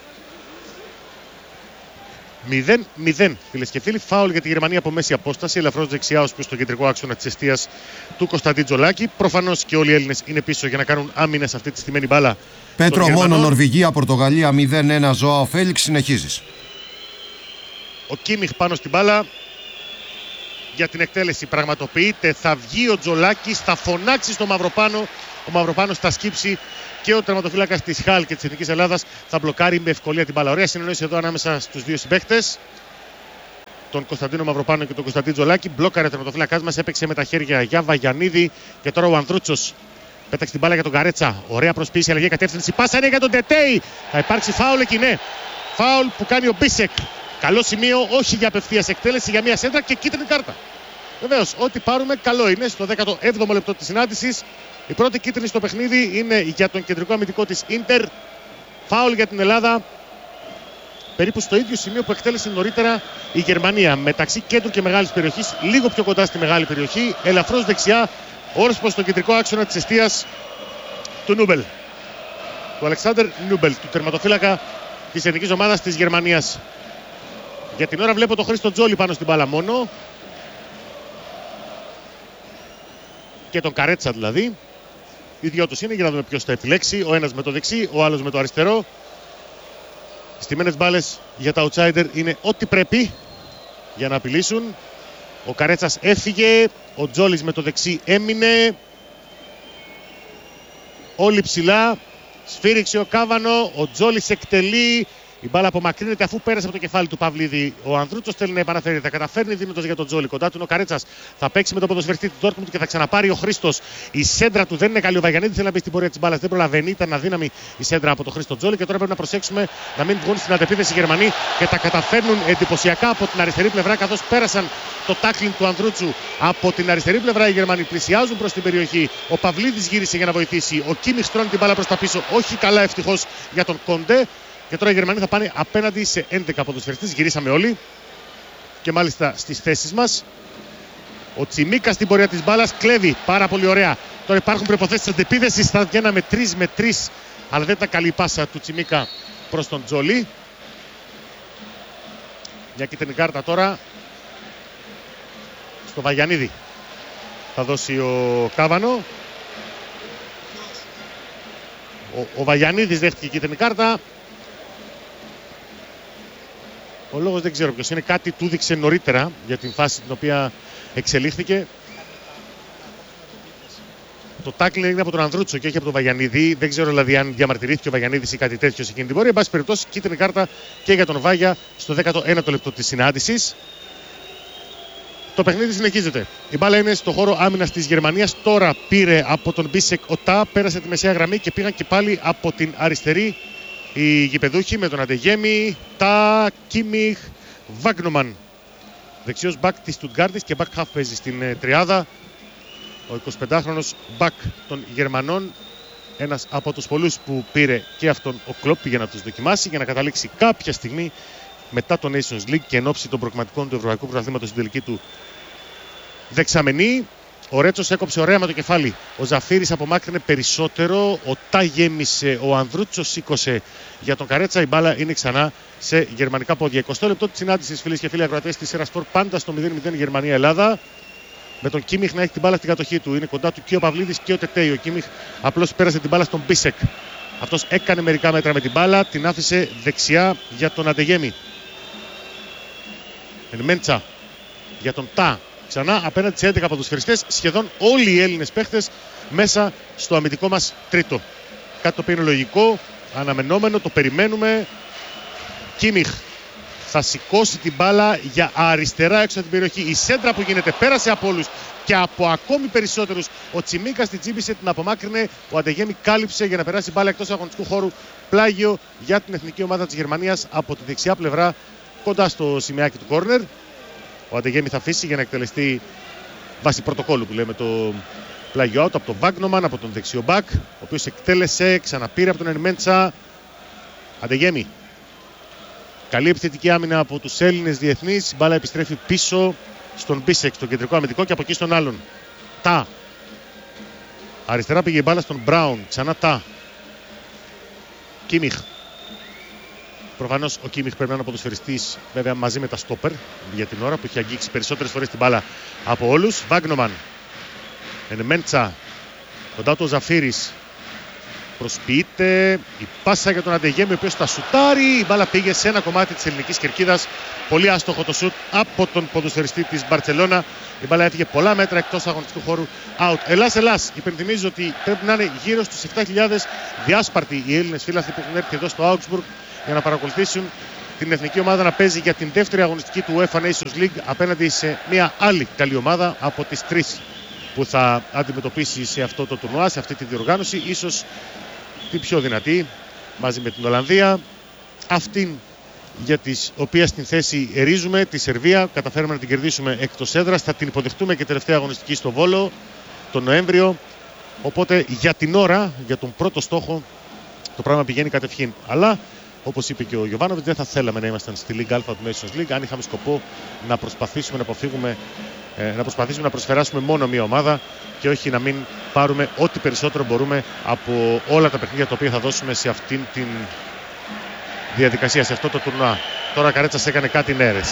μηδέν μηδέν, φίλες και φίλοι. Φάουλ για τη Γερμανία από μέση απόσταση. Ελαφρώς δεξιά ως προς τον κεντρικό άξονα της εστίας του Κωνσταντίν Τζολάκη. Προφανώς και όλοι οι Έλληνες είναι πίσω για να κάνουν άμυνα σε αυτή τη στημένη μπάλα. Πέτρο, μόνο Νορβηγία, Πορτογαλία μηδέν ένα. Ζωάο Φέλιξ, συνεχίζεις. Ο Κίμιχ πάνω στην μπάλα για την εκτέλεση πραγματοποιείται. Θα βγει ο Τζολάκης, θα φωνάξει στο Μαυροπάνο. Ο Μαυροπάνος θα σκύψει και ο τερματοφύλακας της Χάλ και της Εθνικής Ελλάδας θα μπλοκάρει με ευκολία την μπάλα. Ωραία συνεννόηση εδώ ανάμεσα στους δύο συμπαίκτες, τον Κωνσταντίνο Μαυροπάνο και τον Κωνσταντίν Τζολάκη. Μπλόκαρε ο τερματοφύλακας μας, έπαιξε με τα χέρια για Βαγιανίδη και τώρα ο Ανδρούτσος πέταξε την μπάλα για τον Καρέτσα. Ωραία προσποίηση, αλλαγή κατεύθυνση. Πάσα είναι για τον Τετέι. Θα υπάρξει φάουλ εκεί, ναι. Φάουλ που κάνει ο Μπίσεκ. Καλό σημείο, όχι για απευθείας εκτέλεση, για μια σέντρα και κίτρινη κάρτα. Βεβαίως, ό,τι πάρουμε καλό είναι. Στο δέκατο έβδομο λεπτό της συνάντησης. Η πρώτη κίτρινη στο παιχνίδι είναι για τον κεντρικό αμυντικό της Ίντερ. Φάουλ για την Ελλάδα. περίπου στο ίδιο σημείο που εκτέλεσε νωρίτερα η Γερμανία. Μεταξύ κέντρου και μεγάλης περιοχής, λίγο πιο κοντά στη μεγάλη περιοχή, ελαφρώς δεξιά, όρθιος στον κεντρικό άξονα της εστίας του Νούμπελ. Του Αλεξάνδερ Νούμπελ, του τερματοφύλακα της εθνικής ομάδας της Γερμανίας. Για την ώρα βλέπω τον Χρήστο Τζόλι πάνω στην μπάλα μόνο. Και τον Καρέτσα δηλαδή. Οι δυο τους είναι, για να δούμε ποιος θα επιλέξει. Ο ένας με το δεξί, ο άλλος με το αριστερό. Στημένες μπάλες για τα outsider είναι ό,τι πρέπει για να απειλήσουν. Ο Καρέτσας έφυγε, ο Τζόλις με το δεξί έμεινε. Όλοι ψηλά, σφύριξε ο Κάβανο, ο Τζόλις εκτελεί. Η μπάλα απομακρύνεται αφού πέρασε από το κεφάλι του Παυλίδη. Ο Ανδρούτσος θέλει να επαναφέρει. Θα καταφέρνει δίνοντας για τον Τζόλι. Κοντά του είναι ο Καρέτσας. Θα παίξει με τον ποδοσφαιριστή του Ντόρτμουντ και θα ξαναπάρει ο Χρήστος. Η σέντρα του δεν είναι καλή. Ο Βαγιανίδης θέλει να μπει στην πορεία της μπάλας. Δεν προλαβαίνει. Ήταν αδύναμη η σέντρα από τον Χρήστο Τζόλι. Και τώρα πρέπει να προσέξουμε να μην βγουν στην αντεπίθεση οι Γερμανοί και τα καταφέρνουν εντυπωσιακά από την αριστερή πλευρά. Καθώς πέρασαν το τάκλινγκ του Ανδρούτσου από την αριστερή πλευρά. Οι Γερμανοί πλησιάζουν προς την περιοχή. Ο Παυλίδης γύρισε για να βοηθήσει. Ο Κίμιχ στρώνει την μπάλα προς τα πίσω. Όχι καλά ευτυχώς για τον Κοντέ. Και τώρα οι Γερμανοί θα πάνε απέναντι σε έντεκα ποδοσφαιριστές. Γυρίσαμε όλοι και μάλιστα στις θέσεις μας. Ο Τσιμίκα στην πορεία της μπάλας κλέβει πάρα πολύ ωραία. Τώρα υπάρχουν προϋποθέσεις αντεπίθεσης. Θα βγαίναμε τρεις με τρεις, αλλά δεν ήταν καλή η πάσα του Τσιμίκα προς τον Τζόλι. Μια κίτρινη κάρτα τώρα στο Βαγιανίδη. Θα δώσει ο Κάβανο. Ο, ο Βαγιανίδης δέχτηκε κίτρινη κάρτα. Ο λόγος δεν ξέρω ποιος είναι, κάτι του δείξε νωρίτερα για την φάση την οποία εξελίχθηκε. Το τάκλινγκ έγινε από τον Ανδρούτσο και όχι από τον Βαγιανίδη. Δεν ξέρω δηλαδή αν διαμαρτυρήθηκε ο Βαγιανίδης ή κάτι τέτοιο σε εκείνη την πορεία. Εν πάση περιπτώσει, κίτρινη κάρτα και για τον Βάγια στο δέκατο ένατο λεπτό της συνάντησης. Το παιχνίδι συνεχίζεται. Η μπάλα είναι στο χώρο άμυνας της Γερμανίας. Τώρα πήρε από τον Μπίσεκ ο Τά, πέρασε τη μεσαία γραμμή και πήγαν και πάλι από την αριστερή οι γηπεδούχοι με τον Αντεγέμι, Τα, Κίμιχ, Βάγνομαν. Δεξιός μπακ της Στουτγκάρδης και μπακ χαφ παίζει στην ε, τριάδα. Ο εικοσιπεντάχρονος μπακ των Γερμανών. Ένας από τους πολλούς που πήρε και αυτόν ο Κλοπ για να τους δοκιμάσει για να καταλήξει κάποια στιγμή μετά το Nations League και εν ώψη των προκριματικών του Ευρωπαϊκού Πρωταθλήματος στην τελική του δεξαμενή. Ο Ρέτσος έκοψε ωραία με το κεφάλι. Ο Ζαφύρης απομάκρυνε περισσότερο. Ο Τα γέμισε. Ο Ανδρούτσος σήκωσε για τον Καρέτσα. Η μπάλα είναι ξανά σε γερμανικά πόδια. εικοστό λεπτό της συνάντησης, φίλες και φίλοι ακροατές της Ερασπορ. Πάντα στο μηδέν μηδέν Γερμανία-Ελλάδα. Με τον Κίμιχ να έχει την μπάλα στην κατοχή του. Είναι κοντά του και ο Παυλίδης και ο Τετέι. Ο Κίμιχ απλώς πέρασε την μπάλα στον Μπίσεκ. Αυτός έκανε μερικά μέτρα με την μπάλα. Την άφησε δεξιά για τον Αντεγέμι. Ενμέντσα για τον Τα. Ξανά απέναντι σε έντεκα ποδοσφαιριστές, σχεδόν όλοι οι Έλληνες παίχτες μέσα στο αμυντικό μας τρίτο. Κάτι το οποίο είναι λογικό, αναμενόμενο, το περιμένουμε. Κίμιχ θα σηκώσει την μπάλα για αριστερά έξω από την περιοχή. Η σέντρα που γίνεται πέρασε από όλους και από ακόμη περισσότερους. Ο Τσιμίκας την τσίμπησε, την απομάκρυνε. Ο Αντεγέμι κάλυψε για να περάσει μπάλα εκτός αγωνιστικού χώρου. Πλάγιο για την εθνική ομάδα της Γερμανίας από τη δεξιά πλευρά, κοντά στο σημαίακι του κόρνερ. Ο Αντεγέμι θα αφήσει για να εκτελεστεί βάσει πρωτοκόλλου που λέμε το πλάγιο out από τον Βάγνομαν, από τον δεξιό μπακ, ο οποίος εκτέλεσε, ξαναπήρε από τον Ενμέντσα. Αντεγέμι. Καλή επιθετική άμυνα από τους Έλληνες διεθνείς. Η μπάλα επιστρέφει πίσω στον Μπίσεκ, στον κεντρικό αμυντικό και από εκεί στον άλλον. Τα. Αριστερά πήγε η μπάλα στον Μπράουν. Ξανά Τα. Κίμιχ. Προφανώς ο Κίμιχ πρέπει να είναι ποδοσφαιριστής, βέβαια μαζί με τα στόπερ για την ώρα που έχει αγγίξει περισσότερες φορές την μπάλα από όλους. Βάγνομαν. Ενμέντσα. Κοντά του ο Ζαφύρης. Προσποιείται η πάσα για τον Αντεγέμι, ο οποίος θα σουτάρει. Η μπάλα πήγε σε ένα κομμάτι της ελληνικής κερκίδας. Πολύ άστοχο το σουτ από τον ποδοσφαιριστή της Μπαρτσελώνα. Η μπάλα έφυγε πολλά μέτρα εκτός αγωνιστικού χώρου. Out. Ελλάς, Ελλάς. Υπενθυμίζω ότι πρέπει να είναι γύρω στους επτά χιλιάδες διάσπαρτοι οι Έλληνες φίλαθλοι που έχουν έρθει εδώ στο Augsburg για να παρακολουθήσουν την εθνική ομάδα να παίζει για την δεύτερη αγωνιστική του UEFA Nations League απέναντι σε μια άλλη καλή ομάδα από τις τρεις που θα αντιμετωπίσει σε αυτό το τουρνουά, σε αυτή τη διοργάνωση. Ίσως την πιο δυνατή μαζί με την Ολλανδία. Αυτήν για τη οποία στην θέση ερίζουμε, τη Σερβία. Καταφέραμε να την κερδίσουμε εκτός έδρας. Θα την υποδεχτούμε και τελευταία αγωνιστική στο Βόλο τον Νοέμβριο. Οπότε για την ώρα, για τον πρώτο στόχο, το πράγμα πηγαίνει κατευχήν. Αλλά Όπως είπε και ο Γιοβάνοβιτς, δεν θα θέλαμε να ήμασταν στη Λίγκα Α του Nations League αν είχαμε σκοπό να προσπαθήσουμε να αποφύγουμε, ε, να προσπαθήσουμε να προσφεράσουμε μόνο μία ομάδα και όχι να μην πάρουμε ό,τι περισσότερο μπορούμε από όλα τα παιχνίδια τα οποία θα δώσουμε σε αυτήν την διαδικασία, σε αυτό το τουρνουά. Τώρα ο Καρέτσας έκανε κάτι νέρες.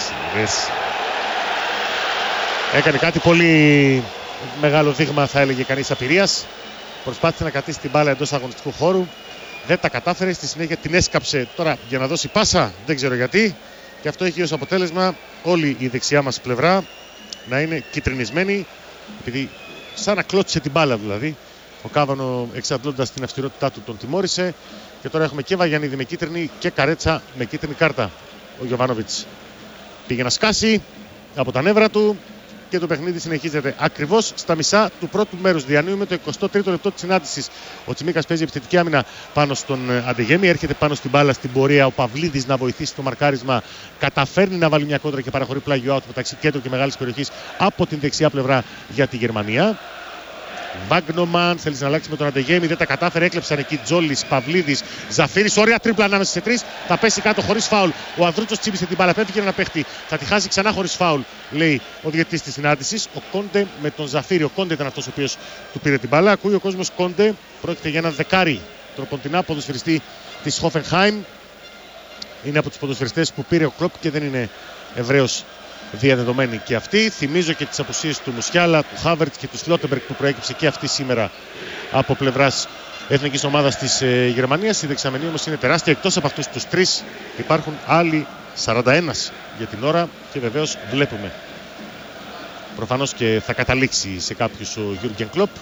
Έκανε κάτι πολύ μεγάλο δείγμα, θα έλεγε κανείς, απειρίας. Προσπάθησε να κρατήσει την μπάλα εντός αγωνιστικού χώρου. Δεν τα κατάφερε, στη συνέχεια την έσκαψε τώρα για να δώσει πάσα, δεν ξέρω γιατί. Και αυτό έχει ως αποτέλεσμα όλη η δεξιά μας πλευρά να είναι κυτρινισμένη, επειδή σαν να κλώτσισε την μπάλα δηλαδή. Ο Κάβανο, εξαντλώντας την αυστηρότητά του, τον τιμώρησε. Και τώρα έχουμε και Βαγιανίδη με κίτρινη και Καρέτσα με κίτρινη κάρτα. Ο Γιοβάνοβιτς πήγε να σκάσει από τα νεύρα του. Και το παιχνίδι συνεχίζεται ακριβώς στα μισά του πρώτου μέρους. Διανύουμε το εικοστό τρίτο λεπτό της συνάντησης. Ο Τσιμίκας παίζει επιθετική άμυνα πάνω στον Αντεγέμι. Έρχεται πάνω στην μπάλα στην πορεία. Ο Παυλίδης να βοηθήσει το μαρκάρισμα. Καταφέρνει να βάλει μια κόντρα και παραχωρεί πλάγιο out μεταξύ κέντρου και μεγάλης περιοχής από την δεξιά πλευρά για τη Γερμανία. Βάγνομαν θέλει να αλλάξει με τον Αντεγέμι, δεν τα κατάφερε. Έκλεψαν εκεί Τζόλης, Παυλίδης, Ζαφύρης. Ωραία τρίπλα ανάμεσα σε τρεις. Θα πέσει κάτω χωρίς φάουλ. Ο Ανδρούτσος τσίπησε την μπάλα. Πέφυγε ένα παίχτη. Θα τη χάσει ξανά χωρίς φάουλ, λέει ο διαιτητής της συνάντησης. Ο Κόντε με τον Ζαφύρη. Ο Κόντε ήταν αυτός ο οποίος του πήρε την μπάλα. Ακούει ο κόσμος Κόντε. Πρόκειται για ένα δεκάρι τροποντινά ποδοσφαιριστή της Χόφενχάιμ. Είναι από τους ποδοσφαιριστές που πήρε ο Κλοπ και δεν είναι Εβραίος διαδεδομένη και αυτή. Θυμίζω και τις απουσίες του Μουσιάλα, του Χάβερτς και του Σλότεμπεργκ που προέκυψε και αυτή σήμερα από πλευράς εθνικής ομάδας της ε, Γερμανίας. Η δεξαμενή όμως είναι τεράστια. Εκτός από αυτούς τους τρεις υπάρχουν άλλοι σαράντα ένα για την ώρα και βεβαίως βλέπουμε. Προφανώς και θα καταλήξει σε κάποιους ο Γιούργεν Κλοπ.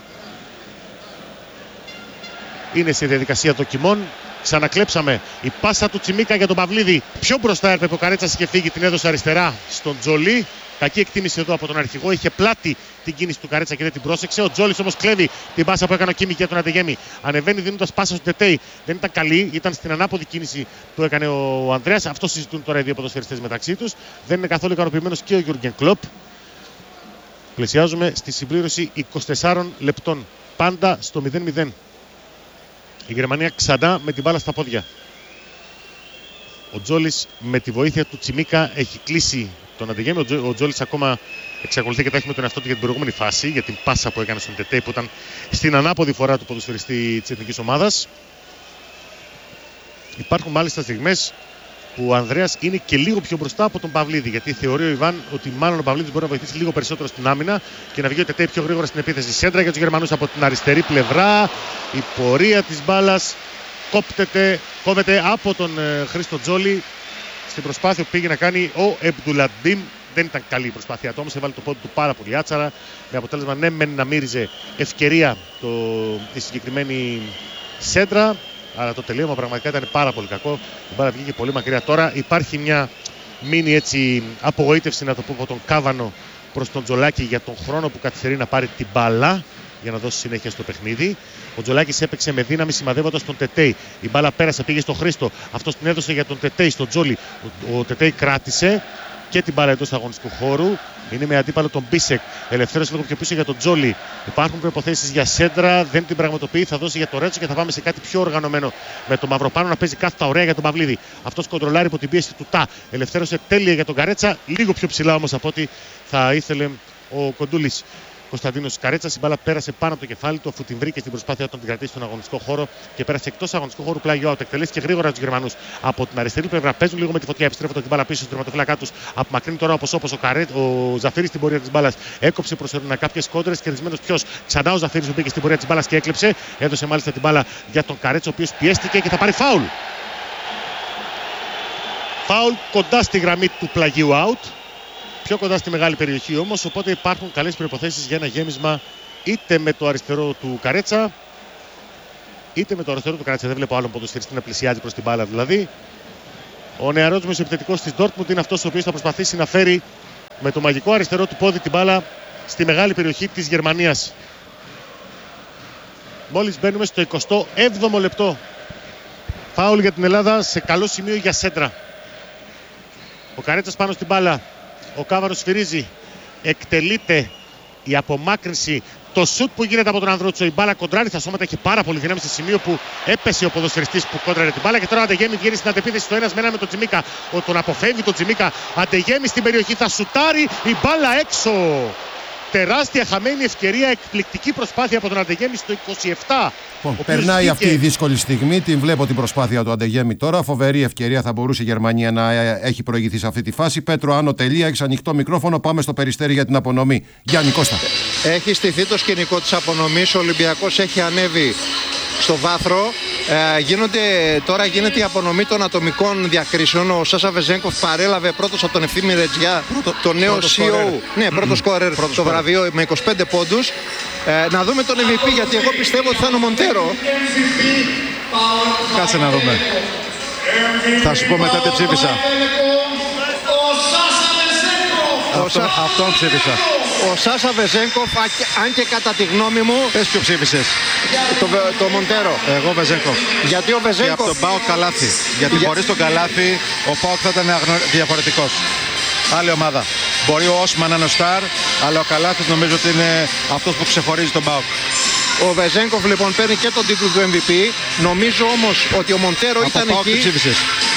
Είναι σε διαδικασία δοκιμών. Ξανακλέψαμε η πάσα του Τσιμίκα για τον Παυλίδη. Πιο μπροστά έπρεπε ο Καρέτσας, είχε φύγει, την έδωσε αριστερά στον Τζολί. Κακή εκτίμηση εδώ από τον αρχηγό. Είχε πλάτη την κίνηση του Καρέτσα και δεν την πρόσεξε. Ο Τζόλις όμως κλέβει την πάσα που έκανε ο Κίμι για τον Αντεγέμι. Ανεβαίνει δίνοντας πάσα στον Τετέι. Δεν ήταν καλή, ήταν στην ανάποδη κίνηση που έκανε ο Ανδρέας. Αυτό συζητούν τώρα οι δύο ποδοσφαιριστές μεταξύ τους. Δεν είναι καθόλου ικανοποιημένος και ο Γιούργεν Κλοπ. Πλησιάζουμε στη συμπλήρωση είκοσι τεσσάρων λεπτών. Πάντα στο μηδέν μηδέν. Η Γερμανία ξανά με την μπάλα στα πόδια. Ο Τζόλις με τη βοήθεια του Τσιμίκα έχει κλείσει τον Αντεγέμι. Ο Τζόλις ακόμα εξακολουθεί και τα έχει με τον εαυτό του για την προηγούμενη φάση, για την πάσα που έκανε στον Τετέι που ήταν στην ανάποδη φορά του ποδοσφαιριστή της εθνικής ομάδας. Υπάρχουν μάλιστα στιγμές που ο Ανδρέας είναι και λίγο πιο μπροστά από τον Παυλίδη, γιατί θεωρεί ο Ιβάν ότι μάλλον ο Παυλίδης μπορεί να βοηθήσει λίγο περισσότερο στην άμυνα και να βγει ο Τετέι πιο γρήγορα στην επίθεση. Σέντρα για τους Γερμανούς από την αριστερή πλευρά. Η πορεία της μπάλας κόπτεται, κόβεται από τον ε, Χρήστο Τζόλι στην προσπάθεια που πήγε να κάνει ο Εμπτουλαντίμ. Δεν ήταν καλή η προσπάθειά του, όμως έβαλε το πόδι του πάρα πολύ άτσαρα. Με αποτέλεσμα ναι μεν να μύριζε ευκαιρία το, τη συγκεκριμένη σέντρα. Αλλά το τελείωμα πραγματικά ήταν πάρα πολύ κακό. Η μπάλα βγήκε πολύ μακριά. Τώρα υπάρχει μια μίνι έτσι απογοήτευση, να το πω, από τον Κάβανο προς τον Τζολάκη για τον χρόνο που καθυστερεί να πάρει την μπάλα για να δώσει συνέχεια στο παιχνίδι. Ο Τζολάκης έπαιξε με δύναμη σημαδεύοντας τον Τετέι. Η μπάλα πέρασε, πήγε στο Χρήστο. Αυτός την έδωσε για τον Τετέι, στον Τζόλι. Ο, ο Τετέι κράτησε και την μπάλα εντός αγωνιστικού χώρου. Είναι με αντίπαλο τον Μπίσεκ. Ελευθέρωσε λίγο πιο πίσω για τον Τζόλι. Υπάρχουν προϋποθέσεις για σέντρα. Δεν την πραγματοποιεί. Θα δώσει για το Ρέτσο και θα πάμε σε κάτι πιο οργανωμένο. Με τον Μαυροπάνο να παίζει κάθετα ωραία για τον Παυλίδη. Αυτός κοντρολάρει από την πίεση του Τα. Ελευθέρωσε τέλεια για τον Καρέτσα. Λίγο πιο ψηλά όμως από ό,τι θα ήθελε ο Κοντούλης. Κωνσταντίνος Καρέτσας, η μπάλα πέρασε πάνω από το κεφάλι του αφού την βρήκε στην προσπάθεια να τον κρατήσει στον αγωνιστικό χώρο και πέρασε εκτός αγωνιστικού χώρου πλάγιο out. Εκτελέστηκε γρήγορα τους Γερμανούς. Από την αριστερή πλευρά παίζουν λίγο με τη φωτιά, επιστρέφονται την μπάλα πίσω στον τερματοφύλακά τους. Απομακρύνει τώρα όπως όπως ο, Καρέ... ο Ζαφύρης στην πορεία της μπάλας. Έκοψε προσωρινά κάποιες κόντρες. Κερδισμένος ποιος? Ξανά ο Ζαφύρης που μπήκε στην πορεία της μπάλας και έκλεψε. Έδωσε μάλιστα την μπάλα για τον Καρέτσο, ο οποίος πιέστηκε και θα πάρει φάουλ. Φάουλ κοντά στη γραμμή του πλαγίου out. Πιο κοντά στη μεγάλη περιοχή όμως, οπότε υπάρχουν καλές προϋποθέσεις για ένα γέμισμα είτε με το αριστερό του Καρέτσα είτε με το αριστερό του Καρέτσα. Δεν βλέπω άλλον ποδοσφαιριστή να πλησιάζει προς την μπάλα δηλαδή. Ο νεαρός μεσοεπιθετικός της Ντόρτμουντ είναι αυτός ο οποίος θα προσπαθήσει να φέρει με το μαγικό αριστερό του πόδι την μπάλα στη μεγάλη περιοχή της Γερμανίας. Μόλις μπαίνουμε στο εικοστό έβδομο λεπτό. Φάουλ για την Ελλάδα σε καλό σημείο για σέντρα. Ο Καρέτσας πάνω στην μπάλα. Ο Κάβαρος σφυρίζει. Εκτελείται η απομάκρυνση Το σουτ που γίνεται από τον Ανδρούτσο, η μπάλα κοντράρει στα σώματα, είχε πάρα πολύ δύναμη σε σημείο που έπεσε ο ποδοσφαιριστής που κόντραρε την μπάλα. Και τώρα ο Αντεγέμι βγαίνει στην αντεπίθεση στο ένα με ένα με τον Τζιμίκα. Ο, τον αποφεύγει τον Τζιμίκα. Αντεγέμι στην περιοχή, θα σουτάρει, η μπάλα έξω. Τεράστια χαμένη ευκαιρία, εκπληκτική προσπάθεια από τον Αντεγέμι στο είκοσι επτά. Λοιπόν, περνάει βγήκε... αυτή η δύσκολη στιγμή, την βλέπω την προσπάθεια του Αντεγέμι τώρα. Φοβερή ευκαιρία, θα μπορούσε η Γερμανία να έχει προηγηθεί σε αυτή τη φάση. Πέτρο, άνω τελεία, έχει ανοιχτό μικρόφωνο. Πάμε στο Περιστέρι για την απονομή. Γιάννη Κώστα. Έχει στηθεί το σκηνικό της απονομής. Ο Ολυμπιακός έχει ανέβει στο βάθρο. Ε, γίνονται, τώρα γίνεται η απονομή των ατομικών διακρίσεων. Ο Σάσα Βεζένκοφ παρέλαβε πρώτος από τον Ευθύμη Ρετζιά, το, το νέο σι ι ο. Ναι, πρώτο σκόρερ το σκόρερ. βραβείο με είκοσι πέντε πόντους. Ε, να δούμε τον εμ βι πι, γιατί εγώ πιστεύω ότι θα είναι ο Μοντέρο. Κάτσε να δούμε. Θα σου πω μετά τι ψήφισα. Αυτό, αυτόν ψήφισα. Ο Σάσα Βεζένκοφ, αν και κατά τη γνώμη μου... Πες ποιο ψήφισες. Το, το Μοντέρο. Εγώ Βεζένκοφ. Γιατί ο Βεζένκοφ... Και από τον ΠΑΟΚ Καλάθι. Γιατί Για... χωρίς τον Καλάθι ο ΠΑΟΚ θα ήταν διαφορετικός. Άλλη ομάδα. Μπορεί ο Όσμαν να είναι ο Σταρ, αλλά ο Καλάθις νομίζω ότι είναι αυτός που ξεχωρίζει τον ΠΑΟΚ. Ο Βεζένκοφ λοιπόν παίρνει και τον τίτλο του εμ βι πι. Νομίζω όμως ότι ο Μοντέρο από ήταν ΠΑΟΚ εκεί. Ψήφισες.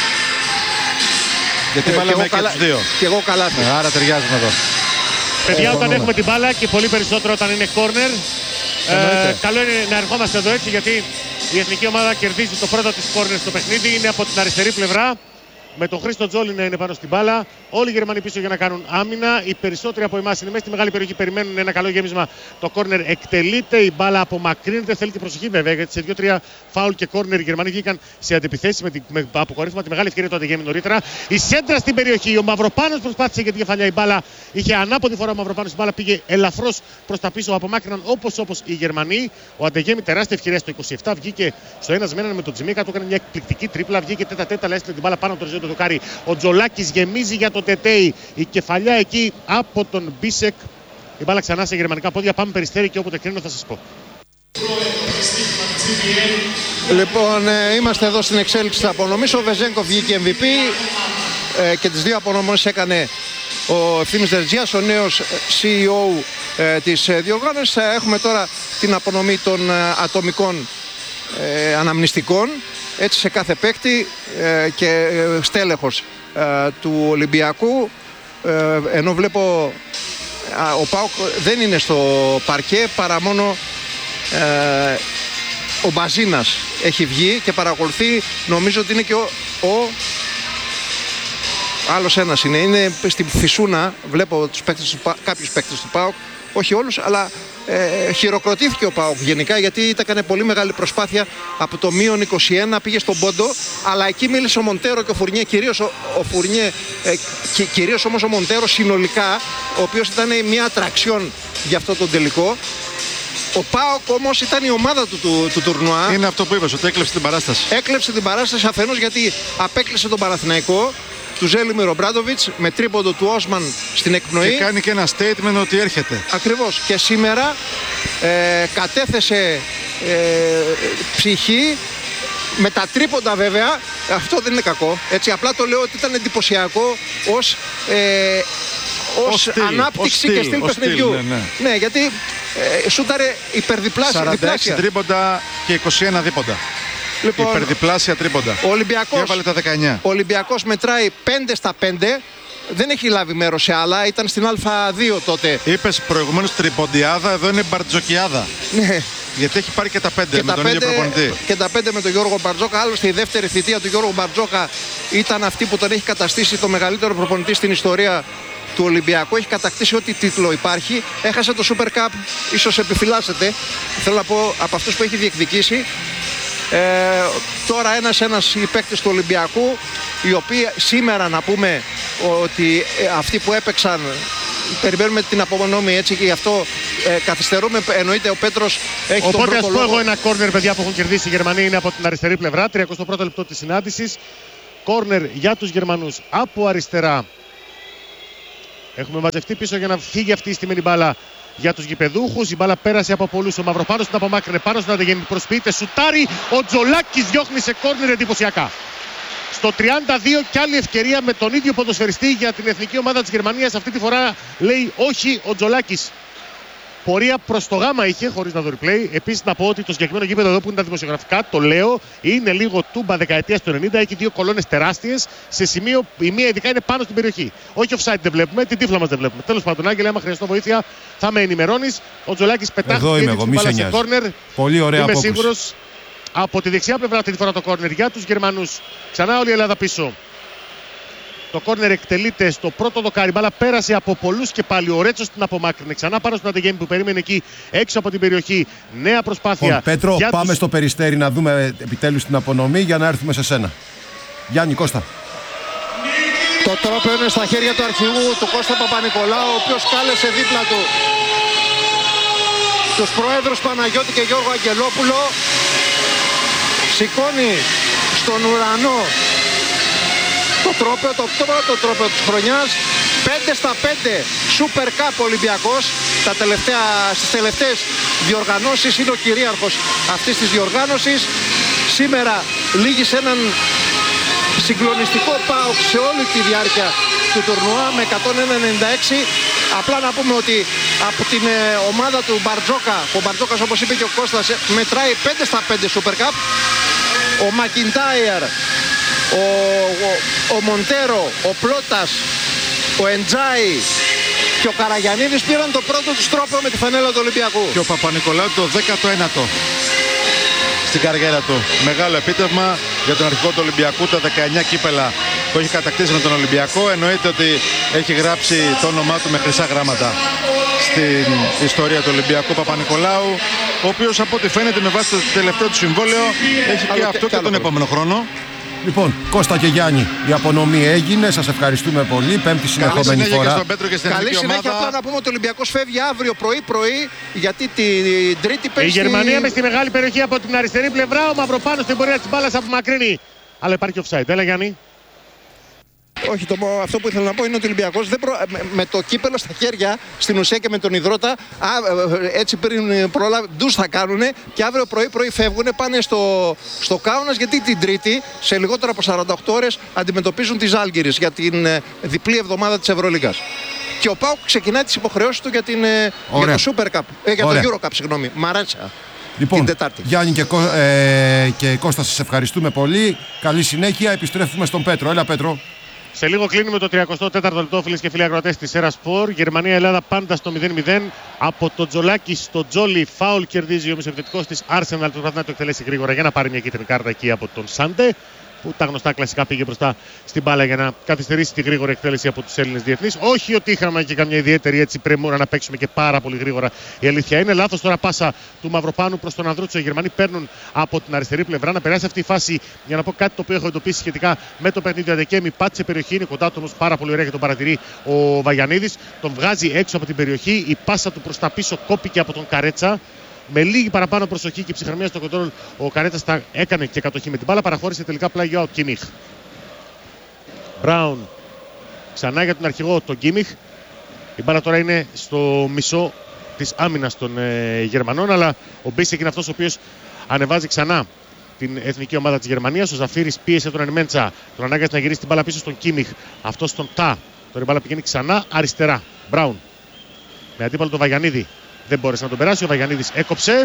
Γιατί ε, βάλαμε και, και, τους δύο. Και εγώ Καλάθι. Ε, άρα ταιριάζουμε εδώ. Παιδιά, ε, όταν έχουμε την μπάλα και πολύ περισσότερο όταν είναι κόρνερ, ε, καλό είναι να ερχόμαστε εδώ έτσι, γιατί η εθνική ομάδα κερδίζει το πρώτο της κόρνερ στο παιχνίδι. Είναι από την αριστερή πλευρά, με τον Χρήστο Τζόλι να είναι πάνω στην μπάλα. Όλοι οι Γερμανοί πίσω για να κάνουν άμυνα. Οι περισσότεροι από εμάς είναι μέσα στη μεγάλη περιοχή, περιμένουν ένα καλό γέμισμα. Το κόρνερ εκτελείται, η μπάλα απομακρύνεται. Θέλει την προσοχή βέβαια, γιατί σε δύο τρία φάουλ και κόρνερ οι Γερμανοί βγήκαν σε αντιπιθέσεις με, με αποκορύφωμα τη μεγάλη ευκαιρία του Αντεγέμι νωρίτερα. Η σέντρα στην περιοχή. Ο Μαυροπάνος προσπάθησε για την κεφαλιά. Η μπάλα είχε ανάποδη φορά ο Μαυροπάνος. Η μπάλα πήγε ελαφρώς προς τα πίσω. Απομάκρυναν όπως όπως οι Γερμανοί. Ο Αντεγέμι τεράστια ευκαιρία στο είκοσι επτά βγήκε στο ένα με έναν με τον Τζιμίκα. Του έκανε μια εκπληκτική τρίπλα. Βγήκε τέτα τέτα, αλλά έστειλε την μπάλα πάνω από το ριζό του δοκάρι. Ο Τζολάκης γεμίζει για το Τετέι. Η κεφαλιά εκεί από τον Μπίσεκ. Η μπάλα ξανά σε γερμανικά πόδια. Πάμε Περιστέρι και όποτε κρίνω θα σας πω. Λοιπόν, ε, είμαστε εδώ στην εξέλιξη της απονομής. Ο Βεζένκοφ βγήκε εμ βι πι ε, και τις δύο απονομές έκανε ο Ευθύμης Ρετζιάς, ο νέος σι ι ο ε, της ε, διοργάνωσης. Ε, έχουμε τώρα την απονομή των ε, ατομικών ε, αναμνηστικών. Έτσι σε κάθε παίκτη ε, και ε, στέλεχος ε, του Ολυμπιακού. Ε, ενώ βλέπω ε, ο ΠΑΟΚ δεν είναι στο παρκέ, παρά μόνο ε, ο Μπαζίνας έχει βγει και παρακολουθεί. Νομίζω ότι είναι και ο, ο άλλος ένας είναι, είναι στην Φυσούνα. Βλέπω τους παίκτες, κάποιους παίκτες του ΠΑΟΚ, όχι όλους, αλλά ε, χειροκροτήθηκε ο ΠΑΟΚ γενικά, γιατί ήταν πολύ μεγάλη προσπάθεια από το μείον είκοσι ένα, πήγε στον πόντο, αλλά εκεί μίλησε ο Μοντέρο και ο Φουρνιέ, κυρίως ο, ο Φουρνιέ, ε, και, κυρίως όμως ο Μοντέρο συνολικά, ο οποίος ήταν μια ατραξιόν για αυτό το τελικό. Ο ΠΑΟΚ όμως ήταν η ομάδα του, του, του τουρνουά. Είναι αυτό που είπες, ότι έκλεψε την παράσταση. Έκλεψε την παράσταση αφενός γιατί απέκλεισε τον Παναθηναϊκό του Ζέλιμιρ Ομπράντοβιτς με τρίποντο του Όσμαν στην εκπνοή. Και κάνει και ένα statement ότι έρχεται. Ακριβώς. Και σήμερα ε, κατέθεσε ε, ψυχή με τα τρίποντα βέβαια. Αυτό δεν είναι κακό. Έτσι, απλά το λέω ότι ήταν εντυπωσιακό ως, ε, ως, ως ανάπτυξη στυλ, και στυλ παιχνιδιού. Ναι, ναι. ναι, γιατί ε, σούταρε υπερδιπλάσια. σαράντα έξι τρίποντα και είκοσι ένα δίποντα. Λοιπόν, υπερδιπλάσια τρίποντα. Ο Ολυμπιακός, και έβαλε τα δεκαεννιά. Ο Ολυμπιακός μετράει πέντε στα πέντε. Δεν έχει λάβει μέρος σε άλλα. Ήταν στην Α δύο τότε. Είπες προηγουμένως τριποντιάδα, εδώ είναι μπαρτζοκιάδα. Ναι. Γιατί έχει πάρει και τα πέντε και με τα τον πέντε, ίδιο προπονητή. Και τα πέντε με τον Γιώργο Μπαρτζόκα. Άλλωστε η δεύτερη θητεία του Γιώργου Μπαρτζόκα ήταν αυτή που τον έχει καταστήσει το μεγαλύτερο προπονητή στην ιστορία του Ολυμπιακού. Έχει κατακτήσει ό,τι τίτλο υπάρχει. Έχασε το Super Cup. Ίσως επιφυλάσσεται. Θέλω να πω από αυτούς που έχει διεκδικήσει. Ε, τώρα ένας ένας οι παίκτες του Ολυμπιακού, οι οποίοι σήμερα να πούμε ότι ε, αυτοί που έπαιξαν περιμένουμε την απομονώμη, έτσι, και γι' αυτό ε, καθυστερούμε. Εννοείται ο Πέτρος έχει Οπότε, τον πρώτο ας πω λόγο. εγώ ένα κόρνερ, παιδιά, που έχουν κερδίσει οι Γερμανοί, είναι από την αριστερή πλευρά. τριακοστό πρώτο λεπτό της συνάντησης. Κόρνερ για τους Γερμανούς από αριστερά. Έχουμε μαζευτεί πίσω για να φύγει αυτή η στημένη μπάλα για τους γηπεδούχους. Η μπάλα πέρασε από πολλούς. Ο Μαυροπάνος την απομάκρυνε πάνω στον Αντεγέμι. Προσποιείται, σουτάρει. Ο Τζολάκης διώχνει σε κόρνερ εντυπωσιακά. Στο τριάντα δύο κι άλλη ευκαιρία με τον ίδιο ποδοσφαιριστή για την εθνική ομάδα της Γερμανίας. Αυτή τη φορά λέει όχι ο Τζολάκης. Πορεία προς το γάμα είχε, χωρίς να δω replay. Επίσης να πω ότι το συγκεκριμένο γήπεδο εδώ που είναι τα δημοσιογραφικά, το λέω, είναι λίγο τούμπα δεκαετίας του ενενήντα. Έχει δύο κολόνες τεράστιες σε σημείο, η μία ειδικά είναι πάνω στην περιοχή. Όχι offside δεν βλέπουμε, την τύφλα μας δεν βλέπουμε. Τέλος πάντων, Άγγελε, άμα χρειαστώ βοήθεια θα με ενημερώνεις. Ο Τζολάκης πετάχτηκε σε κόρνερ. Πολύ ωραία απόκριση. Είμαι απόκριση. σίγουρος. Από τη δεξιά πλευρά αυτή τη φορά το κόρνερ για τους Γερμανούς. Ξανά όλη η Ελλάδα πίσω. Το κόρνερ εκτελείται στο πρώτο δοκάρι. Μπάλα πέρασε από πολλούς και πάλι. Ο Ρέτσος την απομάκρυνε. Ξανά πάνω στον Αντεγέμι που περίμενε εκεί έξω από την περιοχή. Νέα προσπάθεια. Λοιπόν, Πέτρο, πάμε τους... στο Περιστέρι να δούμε επιτέλους την απονομή για να έρθουμε σε σένα. Γιάννη Κώστα. Το τρόπαιο είναι στα χέρια του αρχηγού του Κώστα Παπα-Νικολάου, ο οποίος κάλεσε δίπλα του τους προέδρους Παναγιώτη και Γιώργο Αγγελόπουλο. Σηκώνει στον ουρανό το τρόπαιο, το πρώτο τρόπαιο της χρονιάς. πέντε στα πέντε Super Cup Ολυμπιακός. Τα τελευταία, στις τελευταίες διοργανώσεις είναι ο κυρίαρχος αυτής της διοργάνωσης. Σήμερα λήγει σε έναν συγκλονιστικό ΠΑΟΚ σε όλη τη διάρκεια του τουρνουά με εκατόν ένα ενενήντα έξι. Απλά να πούμε ότι από την ε, ομάδα του Μπαρτζόκα, ο Μπαρτζόκας όπως είπε και ο Κώστας μετράει πέντε στα πέντε Super Cup. Ο Μακιντάιρ, ο, ο, ο Μοντέρο, ο Πλώτας, ο Εντζάι και ο Καραγιαννίδης πήραν το πρώτο τους τρόπο με τη φανέλα του Ολυμπιακού. Και ο Παπα-Νικολάου το δέκατο ένατο στην καριέρα του. Μεγάλο επίτευγμα για τον αρχηγό του Ολυμπιακού, τα δεκαεννιά κύπελα που έχει κατακτήσει με τον Ολυμπιακό. Εννοείται ότι έχει γράψει το όνομά του με χρυσά γράμματα στην ιστορία του Ολυμπιακού Παπα-Νικολάου, ο οποίος από ό,τι φαίνεται με βάση το τελευταίο του συμβόλαιο έχει και αυτό και τον επόμενο χρόνο. Λοιπόν, Κώστα και Γιάννη, η απονομή έγινε. Σας ευχαριστούμε πολύ. Πέμπτη συνεχόμενη φορά. Και στον Πέτρο και στην Καλή συνέχεια. ομάδα. Απλά να πούμε ότι ο Ολυμπιακός φεύγει αύριο πρωί-πρωί, γιατί την Τρίτη παίζει. Η Γερμανία με στη μεγάλη περιοχή από την αριστερή πλευρά. Ο Μαυροπάνος στην πορεία της μπάλας απομακρύνει. Αλλά υπάρχει offside. Έλα Γιάννη. Όχι, το, αυτό που ήθελα να πω είναι ότι ο Ολυμπιακός δεν προ... με, με το κύπελο στα χέρια, στην ουσία και με τον υδρότα, α, έτσι πριν προλάβει, ντους θα κάνουνε και αύριο πρωί-πρωί φεύγουν, πάνε στο, στο Κάουνας, γιατί την Τρίτη, σε λιγότερο από σαράντα οκτώ ώρες, αντιμετωπίζουν τις Ζάλγκιρις για την ε, διπλή εβδομάδα της Ευρωλίγκας. Και ο ΠΑΟΚ ξεκινάει τις υποχρεώσεις του για, την, ε, για το Super Cup, ε, για Ωραία. το Euro Cup, συγγνώμη, Μαράτσα. Λοιπόν, Γιάννη και, ε, και Κώστα, σας ευχαριστούμε πολύ. Καλή συνέχεια. Επιστρέφουμε στον Πέτρο. Έλα Πέτρο. Σε λίγο κλείνουμε το τριάντα τέταρτο λεπτό, φίλες και φίλοι ακροατές της Σέρα Σπορ. Γερμανία-Ελλάδα πάντα στο μηδέν μηδέν. Από το Τζολάκι στο Τζόλι, φάουλ κερδίζει ο μεσοεπιθετικός της Arsenal. Προσπαθεί να το εκτελέσει γρήγορα για να πάρει μια κίτρινη κάρτα εκεί από τον Σάντε, που τα γνωστά κλασικά πήγε μπροστά στην μπάλα για να καθυστερήσει τη γρήγορη εκτέλεση από τους Έλληνες διεθνείς. Όχι ότι είχαμε και καμιά ιδιαίτερη έτσι πρεμούρα να παίξουμε και πάρα πολύ γρήγορα. Η αλήθεια είναι λάθος τώρα πάσα του Μαυροπάνου προς τον Ανδρούτσο. Οι Γερμανοί παίρνουν από την αριστερή πλευρά. Να περάσει αυτή η φάση για να πω κάτι το οποίο έχω εντοπίσει σχετικά με το παιχνίδι. Αντεκέμι πάτησε περιοχή, είναι κοντά του όμως πάρα πολύ ωραία και τον παρατηρεί ο Βαγιανίδης. Τον βγάζει έξω από την περιοχή. Η πάσα του προς τα πίσω κόπηκε από τον Καρέτσα. Με λίγη παραπάνω προσοχή και ψυχραιμία στο κοντρόλ, ο Καρέτσας τα έκανε και κατοχή με την μπάλα. Παραχώρησε τελικά πλάγιο ο Κίμιχ. Μπράουν ξανά για τον αρχηγό, τον Κίμιχ. Η μπάλα τώρα είναι στο μισό της άμυνας των ε, Γερμανών. Αλλά ο Μπίσεκ είναι αυτός ο οποίος ανεβάζει ξανά την εθνική ομάδα της Γερμανίας. Ο Ζαφύρης πίεσε τον Ενμέντσα. Τον ανάγκασε να γυρίσει την μπάλα πίσω στον Κίμιχ. Αυτό στον Τα. Τώρα η μπάλα πηγαίνει ξανά αριστερά. Μπράουν με αντίπαλο τον Βαγιανίδη. Δεν μπόρεσε να τον περάσει, ο Βαγιανίδης έκοψε.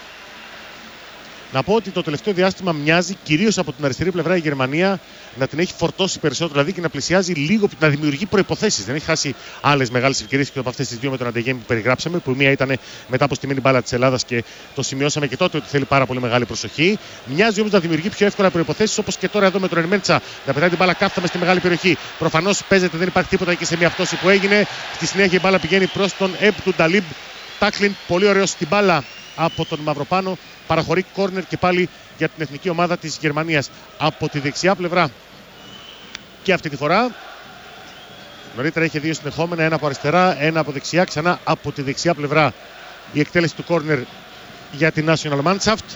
Να πω ότι το τελευταίο διάστημα μοιάζει κυρίως από την αριστερή πλευρά η Γερμανία να την έχει φορτώσει περισσότερο, δηλαδή και να πλησιάζει λίγο, να δημιουργεί προϋποθέσεις. Δεν έχει χάσει άλλες μεγάλες ευκαιρίες και από αυτές τις δύο με τον Αντεγέμι που περιγράψαμε, που η μία ήταν μετά από στημένη μπάλα της Ελλάδας και το σημειώσαμε και τότε ότι θέλει πάρα πολύ μεγάλη προσοχή. Μοιάζει όμως να δημιουργεί πιο εύκολα προϋποθέσεις, όπως και τώρα εδώ με τον Ερμέντσα να πετάει την μπάλα κάθετα στη μεγάλη περιοχή. Προφανώς παίζεται, δεν υπάρχει τίποτα και σε μια πτώση που έγινε. Στη συνέχεια η μπάλα πηγαίνει προς τον Εμπ του Νταλίμπ. Τάκλιν πολύ ωραίο στην μπάλα από τον Μαυροπάνο. Παραχωρεί κόρνερ και πάλι για την εθνική ομάδα της Γερμανίας από τη δεξιά πλευρά. Και αυτή τη φορά νωρίτερα είχε δύο συνεχόμενα, ένα από αριστερά, ένα από δεξιά, ξανά από τη δεξιά πλευρά η εκτέλεση του κόρνερ για την National Mannschaft.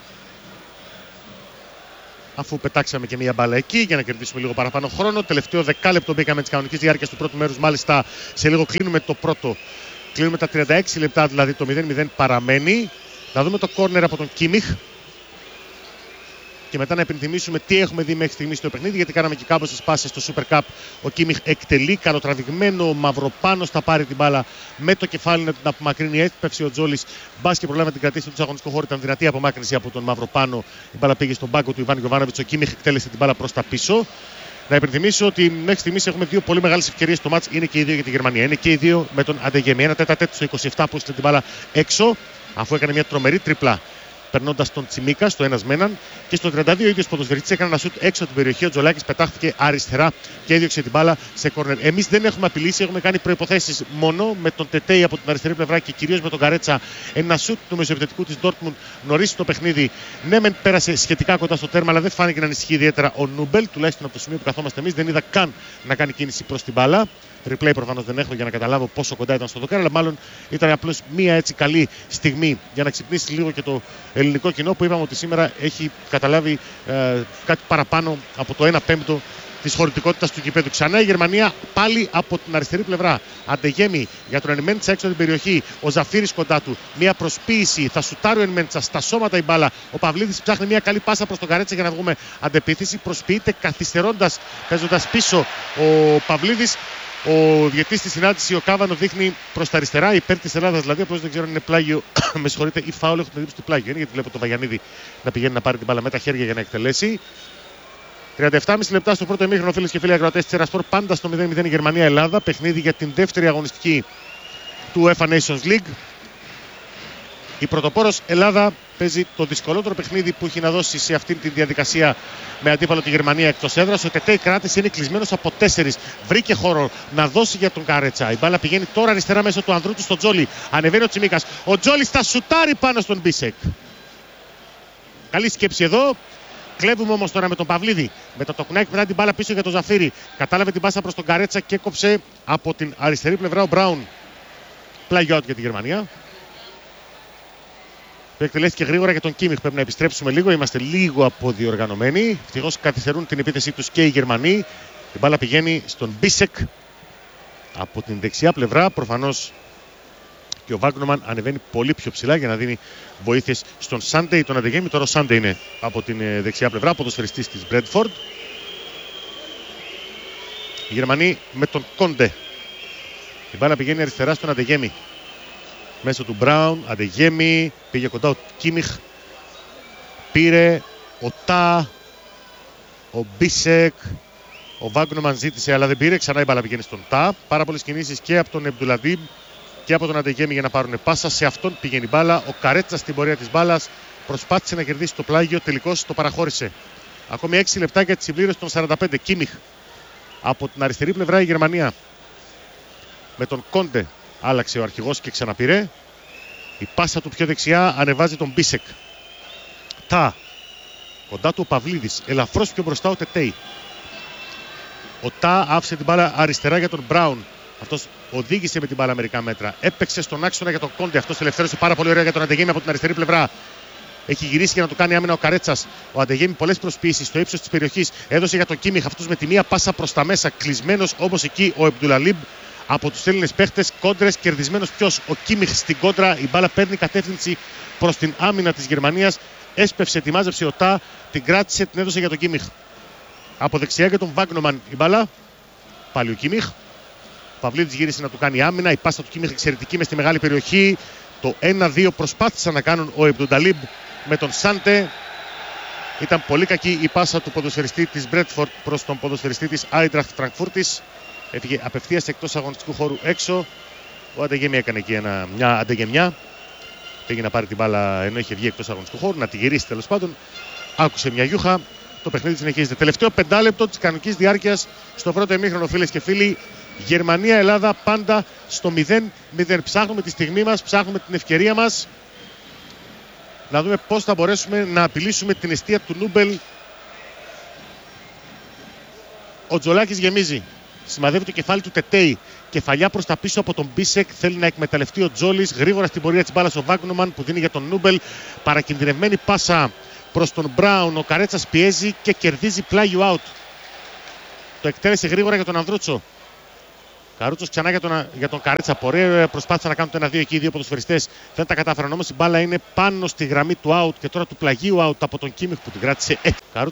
Αφού πετάξαμε και μία μπάλα εκεί για να κερδίσουμε λίγο παραπάνω χρόνο. Τελευταίο δεκάλεπτο μπήκαμε της κανονικής διάρκειας του πρώτου μέρους. Μάλιστα σε λίγο κλείνουμε το πρώτο. Κλείνουμε τα τριάντα έξι λεπτά, δηλαδή το μηδέν μηδέν παραμένει. Να δούμε το κόρνερ από τον Κίμιχ. και μετά να υπενθυμίσουμε τι έχουμε δει μέχρι στιγμή στο παιχνίδι, γιατί κάναμε και κάμποσες πάσες στο Super Cup. Ο Κίμιχ εκτελεί, καλοτραβηγμένο, ο Μαυροπάνος θα πάρει την μπάλα με το κεφάλι να την απομακρύνει. Έπεψε ο Τζόλης, μπας και προλάβει να την κρατήσει στον αγωνιστικό χώρο. Ήταν δυνατή απομάκρυνση από τον Μαυροπάνο. Η μπάλα πήγε στον πάγκο του Ιβάν Γιοβάνοβιτς. Ο Κίμιχ εκτέλεσε την μπάλα προς τα πίσω. Να υπενθυμίσω ότι μέχρι στιγμής έχουμε δύο πολύ μεγάλες ευκαιρίες στο μάτς. Είναι και οι δύο για τη Γερμανία. Είναι και οι δύο με τον Αντεγέμι. Ένα τέτα τέτα στο είκοσι επτά που έστειλε την μπάλα έξω, αφού έκανε μια τρομερή τρίπλα περνώντας τον Τσιμίκα στο ένας με έναν. Και στο τριάντα δύο ο ίδιος ποδοσφαιριστής έκανε ένα σουτ έξω από την περιοχή. Ο Τζολάκης πετάχτηκε αριστερά και έδιωξε την μπάλα σε κόρνερ. Εμείς δεν έχουμε απειλήσει, έχουμε κάνει προϋποθέσεις μόνο με τον Τετέι από την αριστερή πλευρά και κυρίως με τον Καρέτσα. Ένα σουτ του μεσοεπιθετικού της Ντόρτμουντ νωρίς το παιχνίδι. Ναι, μεν πέρασε σχετικά κοντά στο τέρμα, αλλά δεν φάνηκε να ανησυχεί ιδιαίτερα ο Νούμπελ, τουλάχιστον από το σημείο που καθόμαστε εμείς. Δεν είδα καν να κάνει κίνηση προς την μπάλα. Replay προφανώς δεν έχω για να καταλάβω πόσο κοντά ήταν στο δοκάρι, αλλά μάλλον ήταν απλώς μία έτσι καλή στιγμή για να ξυπνήσει λίγο και το ελληνικό κοινό που είπαμε ότι σήμερα έχει καταλάβει ε, κάτι παραπάνω από το ένα πέμπτο της χωρητικότητας του γηπέδου. Ξανά η Γερμανία πάλι από την αριστερή πλευρά. Αντεγέμι για τον Ενμέντσα έξω από την περιοχή. Ο Ζαφύρης κοντά του. Μία προσποίηση. Θα σουτάρει ο Ενμέντσα στα σώματα η μπάλα. Ο Παυλίδης ψάχνει μία καλή πάσα προς τον Καρέτσα για να βγούμε αντεπίθεση. Προσποιείται καθυστερώντας, παίζοντας πίσω ο Παυλίδης. Ο διαιτητής στη συνάντηση, ο Κάβανο, δείχνει προς τα αριστερά, υπέρ της Ελλάδας δηλαδή. Απλώς δεν ξέρω αν είναι πλάγιο, με συγχωρείτε, ή φάουλ. Έχω την εντύπωση του πλάγιο είναι, γιατί βλέπω τον Βαγιανίδη να πηγαίνει να πάρει την μπάλα με τα χέρια για να εκτελέσει. τριάντα επτά και μισό λεπτά στο πρώτο ημίχρονο, φίλες και φίλοι ακροατές της Ερασπορ. Πάντα στο μηδέν μηδέν η Γερμανία-Ελλάδα. Παιχνίδι για την δεύτερη αγωνιστική του UEFA Nations League. Η πρωτοπόρος Ελλάδα παίζει το δυσκολότερο παιχνίδι που έχει να δώσει σε αυτή τη διαδικασία με αντίπαλο τη Γερμανία εκτός έδρας. Ο Τετέι κράτησε, είναι κλεισμένος από τέσσερις. Βρήκε χώρο να δώσει για τον Καρέτσα. Η μπάλα πηγαίνει τώρα αριστερά μέσω του ανδρού του στον Τζόλι. Ανεβαίνει ο Τσιμίκας. Ο Τζόλις θα σουτάρει πάνω στον Μπίσεκ. Καλή σκέψη εδώ. Κλέβουμε όμως τώρα με τον Παυλίδη. Με το τοκουνάκι μετά την μπάλα πίσω για τον Ζαφύρη. Κατάλαβε την πάσα προς τον Καρέτσα και έκοψε από την αριστερή πλευρά ο Μπράουν. Πλάγιο out για τη Γερμανία. Το εκτελέστηκε γρήγορα για τον Κίμιχ. Πρέπει να επιστρέψουμε λίγο. Είμαστε λίγο αποδιοργανωμένοι. Ευτυχώς καθυστερούν την επίθεσή τους και οι Γερμανοί. Η μπάλα πηγαίνει στον Μπίσεκ από την δεξιά πλευρά. Προφανώς και ο Βάγκνομαν ανεβαίνει πολύ πιο ψηλά για να δίνει βοήθειες στον Σάντε ή τον Αντεγέμι. Τώρα ο Σάντε είναι από την δεξιά πλευρά, ποδοσφαιριστής της Μπρέντφορντ. Οι Γερμανοί με τον Κόντε. Η μπάλα πηγαίνει αριστερά στον Αντεγέμι. Μέσω του Μπράουν, Αντεγέμι, πήγε κοντά ο Κίμιχ, πήρε ο Τα, ο Μπίσεκ, ο Βάγκνομαν ζήτησε αλλά δεν πήρε, ξανά η μπάλα πηγαίνει στον Τα. Πάρα πολλές κινήσεις και από τον Εμπτουλαντίμπ και από τον Αντεγέμι για να πάρουν πάσα. Σε αυτόν πηγαίνει η μπάλα, ο Καρέτσα στην πορεία της μπάλας προσπάθησε να κερδίσει το πλάγιο, τελικώς το παραχώρησε. Ακόμη έξι λεπτά για τη συμπλήρωση των σαράντα πέντε. Κίμιχ από την αριστερή πλευρά η Γερμανία με τον Κόντε. Άλλαξε ο αρχηγός και ξαναπήρε. Η πάσα του πιο δεξιά ανεβάζει τον Μπίσεκ. Τα. Κοντά του ο Παυλίδης. Ελαφρώς πιο μπροστά ο Τετέι. Ο Τα άφησε την μπάλα αριστερά για τον Μπράουν. Αυτός οδήγησε με την μπάλα μερικά μέτρα. Έπαιξε στον άξονα για τον Κόντε. Αυτός ελευθέρωσε πάρα πολύ ωραία για τον Αντεγέμι από την αριστερή πλευρά. Έχει γυρίσει για να του κάνει άμυνα ο Καρέτσας. Ο Αντεγέμι πολλές προσποιήσεις στο ύψος της περιοχής. Έδωσε για τον Κίμιχ. Αυτός με τη μία πάσα προς τα μέσα. Κλεισμένος όμως εκεί ο Εμπτουλαλίμπ. Από τους Έλληνες παίχτες, κόντρες, κερδισμένος ποιος, ο Κίμιχ στην κόντρα. Η μπάλα παίρνει κατεύθυνση προς την άμυνα της Γερμανίας. Έσπευσε, ετοιμάζεψε ο Τα, την κράτησε, την έδωσε για τον Κίμιχ. Από δεξιά για τον Βάγκνομαν η μπάλα. Πάλι ο Κίμιχ. Ο Παυλίδης γύρισε να του κάνει άμυνα. Η πάσα του Κίμιχ εξαιρετική μες στη μεγάλη περιοχή. Το ένα δύο προσπάθησαν να κάνουν ο Εμπτουλαντίμπ με τον Σάντε. Ήταν πολύ κακή η πάσα του ποδοσφαιριστή της Μπρέντφορντ προς τον ποδοσφαιριστή της Άιντραχτ Φραγκφούρτης. Έφυγε απευθείας εκτός αγωνιστικού χώρου έξω. Ο Αντεγέμι έκανε εκεί ένα, μια αντεγεμιά. Πήγε να πάρει την μπάλα ενώ είχε βγει εκτός αγωνιστικού χώρου, να τη γυρίσει τέλος πάντων. Άκουσε μια γιούχα. Το παιχνίδι συνεχίζεται. Τελευταίο πεντάλεπτο της κανονικής διάρκειας στο πρώτο ημίχρονο, φίλες και φίλοι. Γερμανία-Ελλάδα πάντα στο μηδέν μηδέν. Ψάχνουμε τη στιγμή μας, ψάχνουμε την ευκαιρία μας. Να δούμε πώς θα μπορέσουμε να απειλήσουμε την εστία του Νούμπελ. Ο Τζολάκης γεμίζει. Σημαδεύει το κεφάλι του Τετέι. Κεφαλιά προς τα πίσω από τον Μπίσεκ. Θέλει να εκμεταλλευτεί ο Τζόλις. Γρήγορα στην πορεία της μπάλας ο Βάγκνομαν που δίνει για τον Νούμπελ. Παρακινδυνευμένη πάσα προς τον Μπράουν. Ο Καρέτσας πιέζει και κερδίζει πλάγιο out. Το εκτέλεσε γρήγορα για τον Ανδρούτσο. Καρούτσος ξανά για τον, για τον Καρίτσα. Πορεία προσπάθησαν να κάνουν το ένα δύο εκεί οι δύο ποδοσφαιριστές. Δεν τα κατάφεραν όμως. Η μπάλα είναι πάνω στη γραμμή του out και τώρα του πλαγίου out από τον Κίμιχ που την κράτησε. Ε,